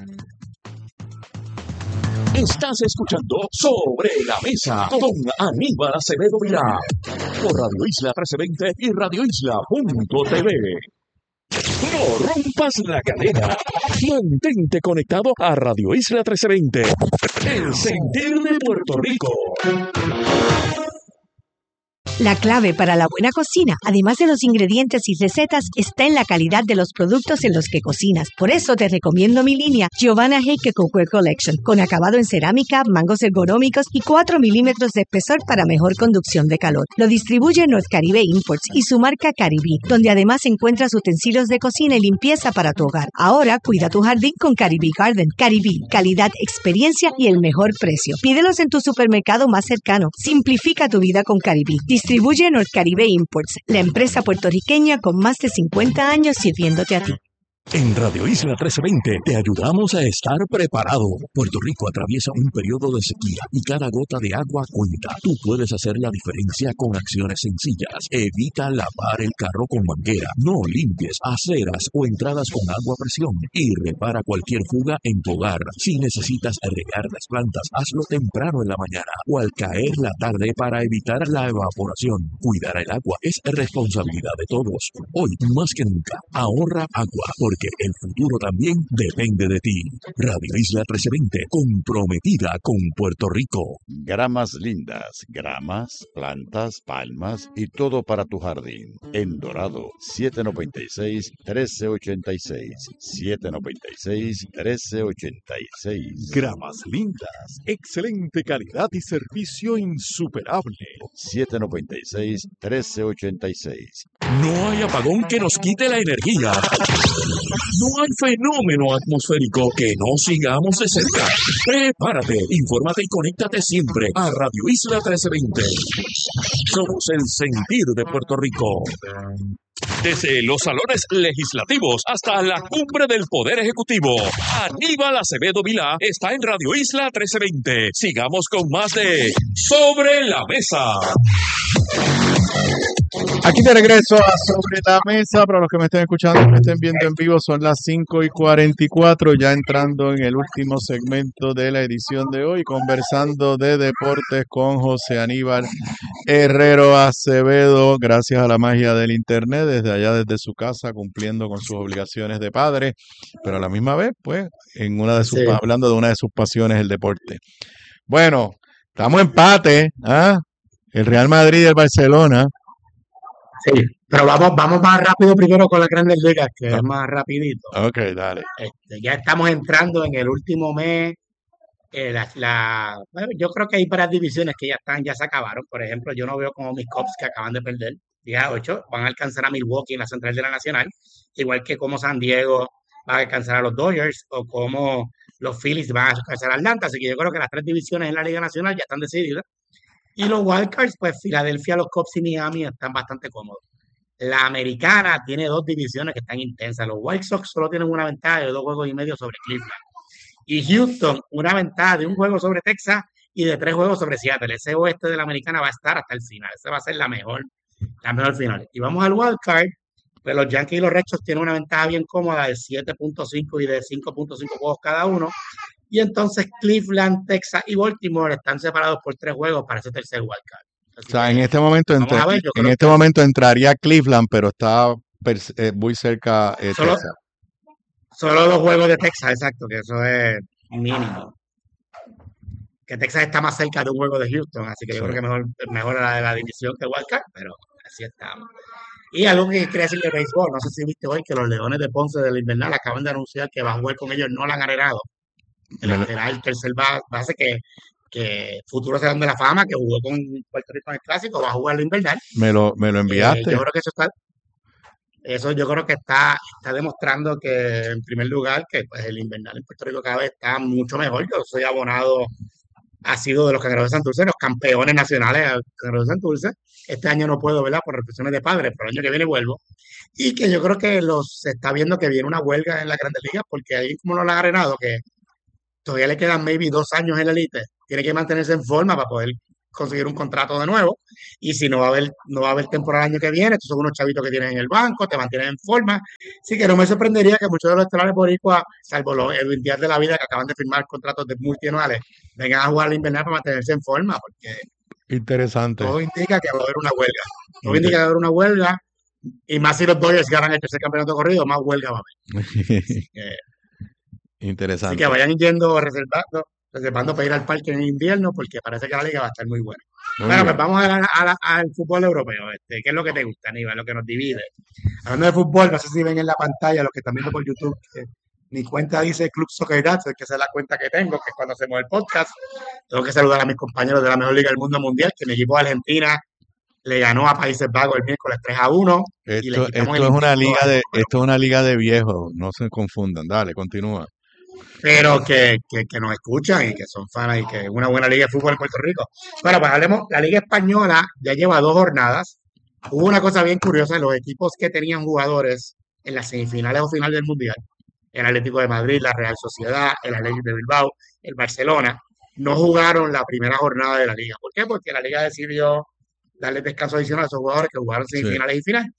[SPEAKER 1] Estás escuchando Sobre la Mesa con Aníbal Acevedo Vilá por Radio Isla 1320 y radioisla.tv. No rompas la cadena. Mantente conectado a Radio Isla 1320. El sentir de Puerto Rico.
[SPEAKER 12] La clave para la buena cocina, además de los ingredientes y recetas, está en la calidad de los productos en los que cocinas. Por eso te recomiendo mi línea Giovanna Heike Cookware Collection, con acabado en cerámica, mangos ergonómicos y 4 milímetros de espesor para mejor conducción de calor. Lo distribuye North Caribe Imports y su marca Caribí, donde además encuentras utensilios de cocina y limpieza para tu hogar. Ahora cuida tu jardín con Caribí Garden. Caribí, calidad, experiencia y el mejor precio. Pídelos en tu supermercado más cercano. Simplifica tu vida con Caribí. Distribuye North Caribe Imports, la empresa puertorriqueña con más de 50 años sirviéndote a ti.
[SPEAKER 1] En Radio Isla 1320 te ayudamos a estar preparado. Puerto Rico atraviesa un periodo de sequía y cada gota de agua cuenta. Tú puedes hacer la diferencia con acciones sencillas. Evita lavar el carro con manguera. No limpies aceras o entradas con agua a presión. Y repara cualquier fuga en tu hogar. Si necesitas regar las plantas, hazlo temprano en la mañana o al caer la tarde para evitar la evaporación. Cuidar el agua es responsabilidad de todos. Hoy, más que nunca, ahorra agua, porque el futuro también depende de ti. Radio Isla 1320, comprometida con Puerto Rico.
[SPEAKER 13] Gramas lindas, gramas, plantas, palmas y todo para tu jardín. En Dorado, 796-1386. 796-1386.
[SPEAKER 1] Gramas lindas, excelente calidad y servicio insuperable.
[SPEAKER 13] 796-1386.
[SPEAKER 1] No hay apagón que nos quite la energía. No hay fenómeno atmosférico que no sigamos de cerca. Prepárate, infórmate y conéctate siempre a Radio Isla 1320. Somos el sentir de Puerto Rico. Desde los salones legislativos hasta la cumbre del Poder Ejecutivo, Aníbal Acevedo Vilá está en Radio Isla 1320. Sigamos con más de Sobre la Mesa.
[SPEAKER 3] Aquí de regreso a Sobre la Mesa. Para los que me estén escuchando, me estén viendo en vivo, son las 5:44, ya entrando en el último segmento de la edición de hoy, conversando de deportes con José Aníbal Herrero Acevedo, gracias a la magia del internet, desde allá, desde su casa, cumpliendo con sus obligaciones de padre, pero a la misma vez, pues, en una de sus, hablando de una de sus pasiones, el deporte. Bueno, estamos en empate, ¿ah? El Real Madrid y el Barcelona.
[SPEAKER 9] Sí, pero vamos más rápido primero con las Grandes Ligas, que es más rapidito.
[SPEAKER 3] Ok, dale.
[SPEAKER 9] Ya estamos entrando en el último mes. Bueno, yo creo que hay varias divisiones que ya se acabaron. Por ejemplo, yo no veo como mis Cubs, que acaban de perder, día 8, van a alcanzar a Milwaukee en la Central de la Nacional, igual que como San Diego va a alcanzar a los Dodgers, o como los Phillies van a alcanzar a Atlanta. Así que yo creo que las tres divisiones en la Liga Nacional ya están decididas. Y los wildcards, pues Filadelfia, los Cubs y Miami están bastante cómodos. La americana tiene dos divisiones que están intensas. Los White Sox solo tienen una ventaja de 2 juegos y medio sobre Cleveland. Y Houston, una ventaja de 1 juego sobre Texas y de 3 juegos sobre Seattle. Ese oeste de la americana va a estar hasta el final. Esa va a ser la mejor final. Y vamos al wildcard. Pues los Yankees y los Red Sox tienen una ventaja bien cómoda de 7.5 y de 5.5 juegos cada uno. Y entonces Cleveland, Texas y Baltimore están separados por 3 juegos para ese tercer wildcard.
[SPEAKER 3] O sea, en este momento entraría Cleveland, pero está muy cerca Texas.
[SPEAKER 9] Solo 2 juegos de Texas, exacto, que eso es mínimo. Que Texas está más cerca de 1 juego de Houston, así que yo creo que mejor la división que wildcard, pero así estamos. Y algo que quería decir de béisbol, no sé si viste hoy que los Leones de Ponce del Invernal acaban de anunciar que van a jugar con ellos Nolan Arenado el lateral, tercer base que futuro Salón de la Fama, que jugó con Puerto Rico en el Clásico, va a jugar el invernal.
[SPEAKER 3] Me lo enviaste.
[SPEAKER 9] Yo creo que eso yo creo que está demostrando que, en primer lugar, que pues, el invernal en Puerto Rico cada vez está mucho mejor. Yo soy abonado, ha sido de los Cangrejeros de Santurce, los campeones nacionales de los Cangrejeros de Santurce. Este año no puedo, ¿verdad? Por restricciones de padres, pero el año que viene vuelvo. Y que yo creo que se está viendo que viene una huelga en la Grandes Ligas, porque ahí como no la ha arenado, que todavía le quedan maybe 2 años en la elite, tiene que mantenerse en forma para poder conseguir un contrato de nuevo, y si no va a haber temporada el año que viene, estos son unos chavitos que tienen en el banco, te mantienen en forma, así que no me sorprendería que muchos de los estelares boricuas, salvo los Edwin Díaz de la vida que acaban de firmar contratos de multianuales, vengan a jugar al invernal para mantenerse en forma, porque
[SPEAKER 3] Interesante.
[SPEAKER 9] todo indica que va a haber una huelga, todo indica que va a haber una huelga, y más si los Dodgers ganan el tercer campeonato corrido, más huelga va a haber.
[SPEAKER 3] Interesante.
[SPEAKER 9] Así que vayan yendo reservando para ir al parque en invierno, porque parece que la liga va a estar muy buena. Bueno, pues vamos al fútbol europeo. ¿Qué es lo que te gusta, Aníbal? Lo que nos divide. Hablando de fútbol, no sé si ven en la pantalla, los que están viendo por YouTube, que mi cuenta dice Club Soccer Dads, que esa es la cuenta que tengo, que es cuando hacemos el podcast. Tengo que saludar a mis compañeros de la mejor liga del mundo mundial, que mi equipo de Argentina le ganó a Países Bajos el miércoles 3-1.
[SPEAKER 3] Esto es una liga de viejos, no se confundan. Dale, continúa.
[SPEAKER 9] Pero que nos escuchan y que son fans y que es una buena liga de fútbol en Puerto Rico. Bueno, pues hablemos, la liga española ya lleva 2 jornadas. Hubo una cosa bien curiosa, los equipos que tenían jugadores en las semifinales o final del Mundial, el Atlético de Madrid, la Real Sociedad, el Athletic de Bilbao, el Barcelona, no jugaron la primera jornada de la liga. ¿Por qué? Porque la liga decidió darle descanso adicional a esos jugadores que jugaron semifinales y finales.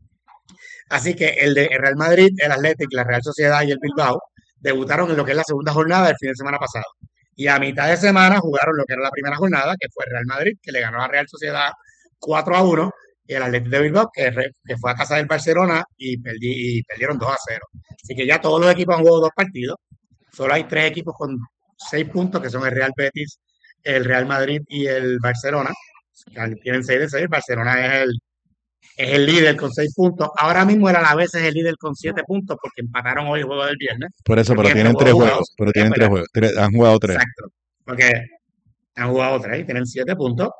[SPEAKER 9] Así que el Real Madrid, el Athletic, la Real Sociedad y el Bilbao debutaron en lo que es la segunda jornada del fin de semana pasado. Y a mitad de semana jugaron lo que era la primera jornada, que fue el Real Madrid, que le ganó a la Real Sociedad 4-1, y el Atlético de Bilbao, que fue a casa del Barcelona y perdieron 2-0. Así que ya todos los equipos han jugado 2 partidos. Solo hay 3 equipos con 6 puntos, que son el Real Betis, el Real Madrid y el Barcelona. Tienen 6 de 6. El Barcelona es el líder con 6 puntos. Ahora mismo el Alavés es el líder con 7 puntos porque empataron hoy el juego del viernes.
[SPEAKER 3] Por eso, pero tienen 3 juegos. Pero tienen 3 juegos. Han jugado 3.
[SPEAKER 9] Exacto. Porque han jugado 3 y tienen 7 puntos.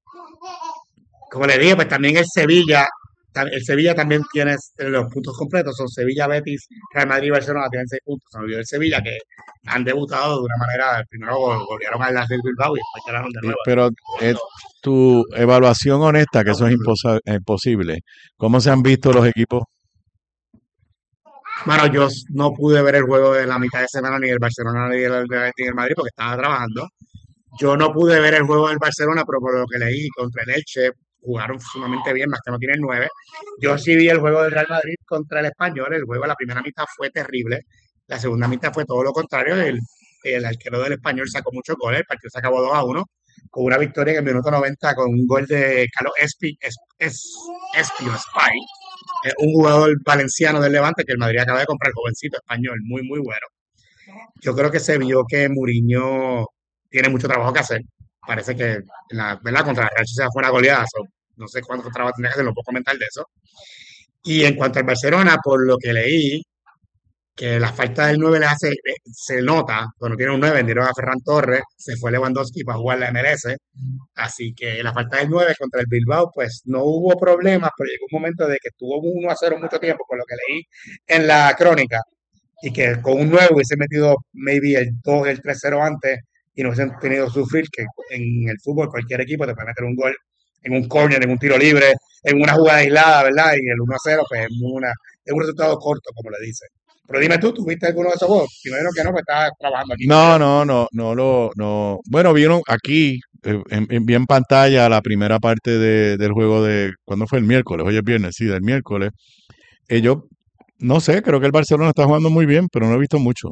[SPEAKER 9] Como le dije, pues también el Sevilla también tiene los puntos completos. Son Sevilla, Betis, Real Madrid y Barcelona tienen 6 puntos. Se olvidó el Sevilla, que han debutado de una manera, primero golearon al Athletic Bilbao y después quedaron de nuevo.
[SPEAKER 3] Pero tu evaluación honesta, que eso es imposible. ¿Cómo se han visto los equipos?
[SPEAKER 9] Bueno, yo no pude ver el juego de la mitad de semana ni del Barcelona ni del Madrid porque estaba trabajando. Yo no pude ver el juego del Barcelona, pero por lo que leí contra el Elche, jugaron sumamente bien, más que no tienen 9. Yo sí vi el juego del Real Madrid contra el Español. El juego, la primera mitad fue terrible. La segunda mitad fue todo lo contrario. El arquero del Español sacó muchos goles. El partido se acabó 2-1 con una victoria en el minuto 90 con un gol de Carlos Espino Spy, un jugador valenciano del Levante que el Madrid acaba de comprar, jovencito español, muy, muy bueno. Yo creo que se vio que Mourinho tiene mucho trabajo que hacer. Parece que ¿verdad? Contra la Real Sociedad fue una goleada. No sé cuánto trabajo tendría que hacer, no puedo comentar de eso. Y en cuanto al Barcelona, por lo que leí, que la falta del 9 se nota, cuando tiene un 9, vendieron a Ferran Torres, se fue Lewandowski para jugar la MLS, así que la falta del 9 contra el Bilbao, pues no hubo problemas, pero llegó un momento de que estuvo 1-0 mucho tiempo, por lo que leí en la crónica, y que con un 9 hubiese metido maybe el 2, el 3-0 antes, y no hubiesen tenido que sufrir, que en el fútbol cualquier equipo te puede meter un gol en un córner, en un tiro libre, en una jugada aislada, ¿verdad? Y el 1-0 pues es un resultado corto, como le dicen. Pero dime tú ¿viste alguno de esos juegos? Primero que no, pues estabas trabajando aquí.
[SPEAKER 3] No. Bueno, vieron aquí, vi en pantalla la primera parte del juego de, ¿cuándo fue? El miércoles, hoy es viernes, sí, del miércoles. Yo, no sé, creo que el Barcelona está jugando muy bien, pero no he visto mucho.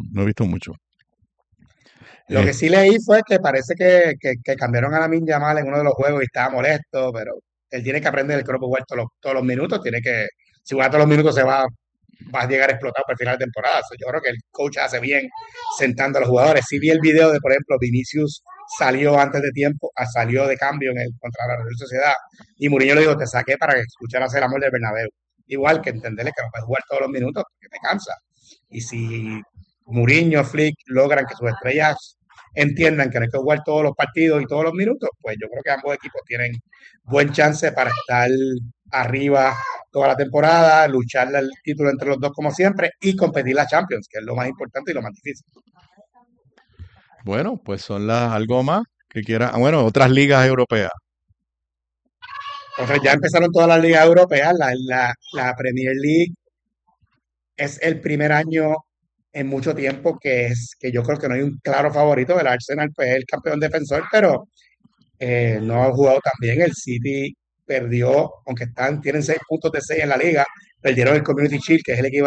[SPEAKER 9] Lo que sí leí fue que parece que cambiaron a Lamine Yamal en uno de los juegos y estaba molesto, pero él tiene que aprender el que no puede jugar todos los minutos, si juega todos los minutos va a llegar explotado para el final de temporada. Yo creo que el coach hace bien sentando a los jugadores. Sí vi el video de, por ejemplo, Vinicius salió antes de tiempo, salió de cambio contra la Real Sociedad, y Mourinho le dijo, te saqué para que escucharas el amor del Bernabéu. Igual que entenderle que no puedes jugar todos los minutos, que te cansa. Y si Mourinho, Flick logran que sus estrellas entiendan que no hay que jugar todos los partidos y todos los minutos, pues yo creo que ambos equipos tienen buen chance para estar arriba toda la temporada, luchar el título entre los dos como siempre y competir la Champions, que es lo más importante y lo más difícil.
[SPEAKER 3] Bueno, pues son algo más que quiera. Bueno, otras ligas europeas.
[SPEAKER 9] Entonces ya empezaron todas las ligas europeas, la Premier League es el primer año en mucho tiempo que yo creo que no hay un claro favorito. El Arsenal pues, es el campeón defensor, pero no ha jugado tan bien. El City perdió, aunque tienen 6 puntos de 6 en la liga, perdieron el Community Shield, que es el equivalente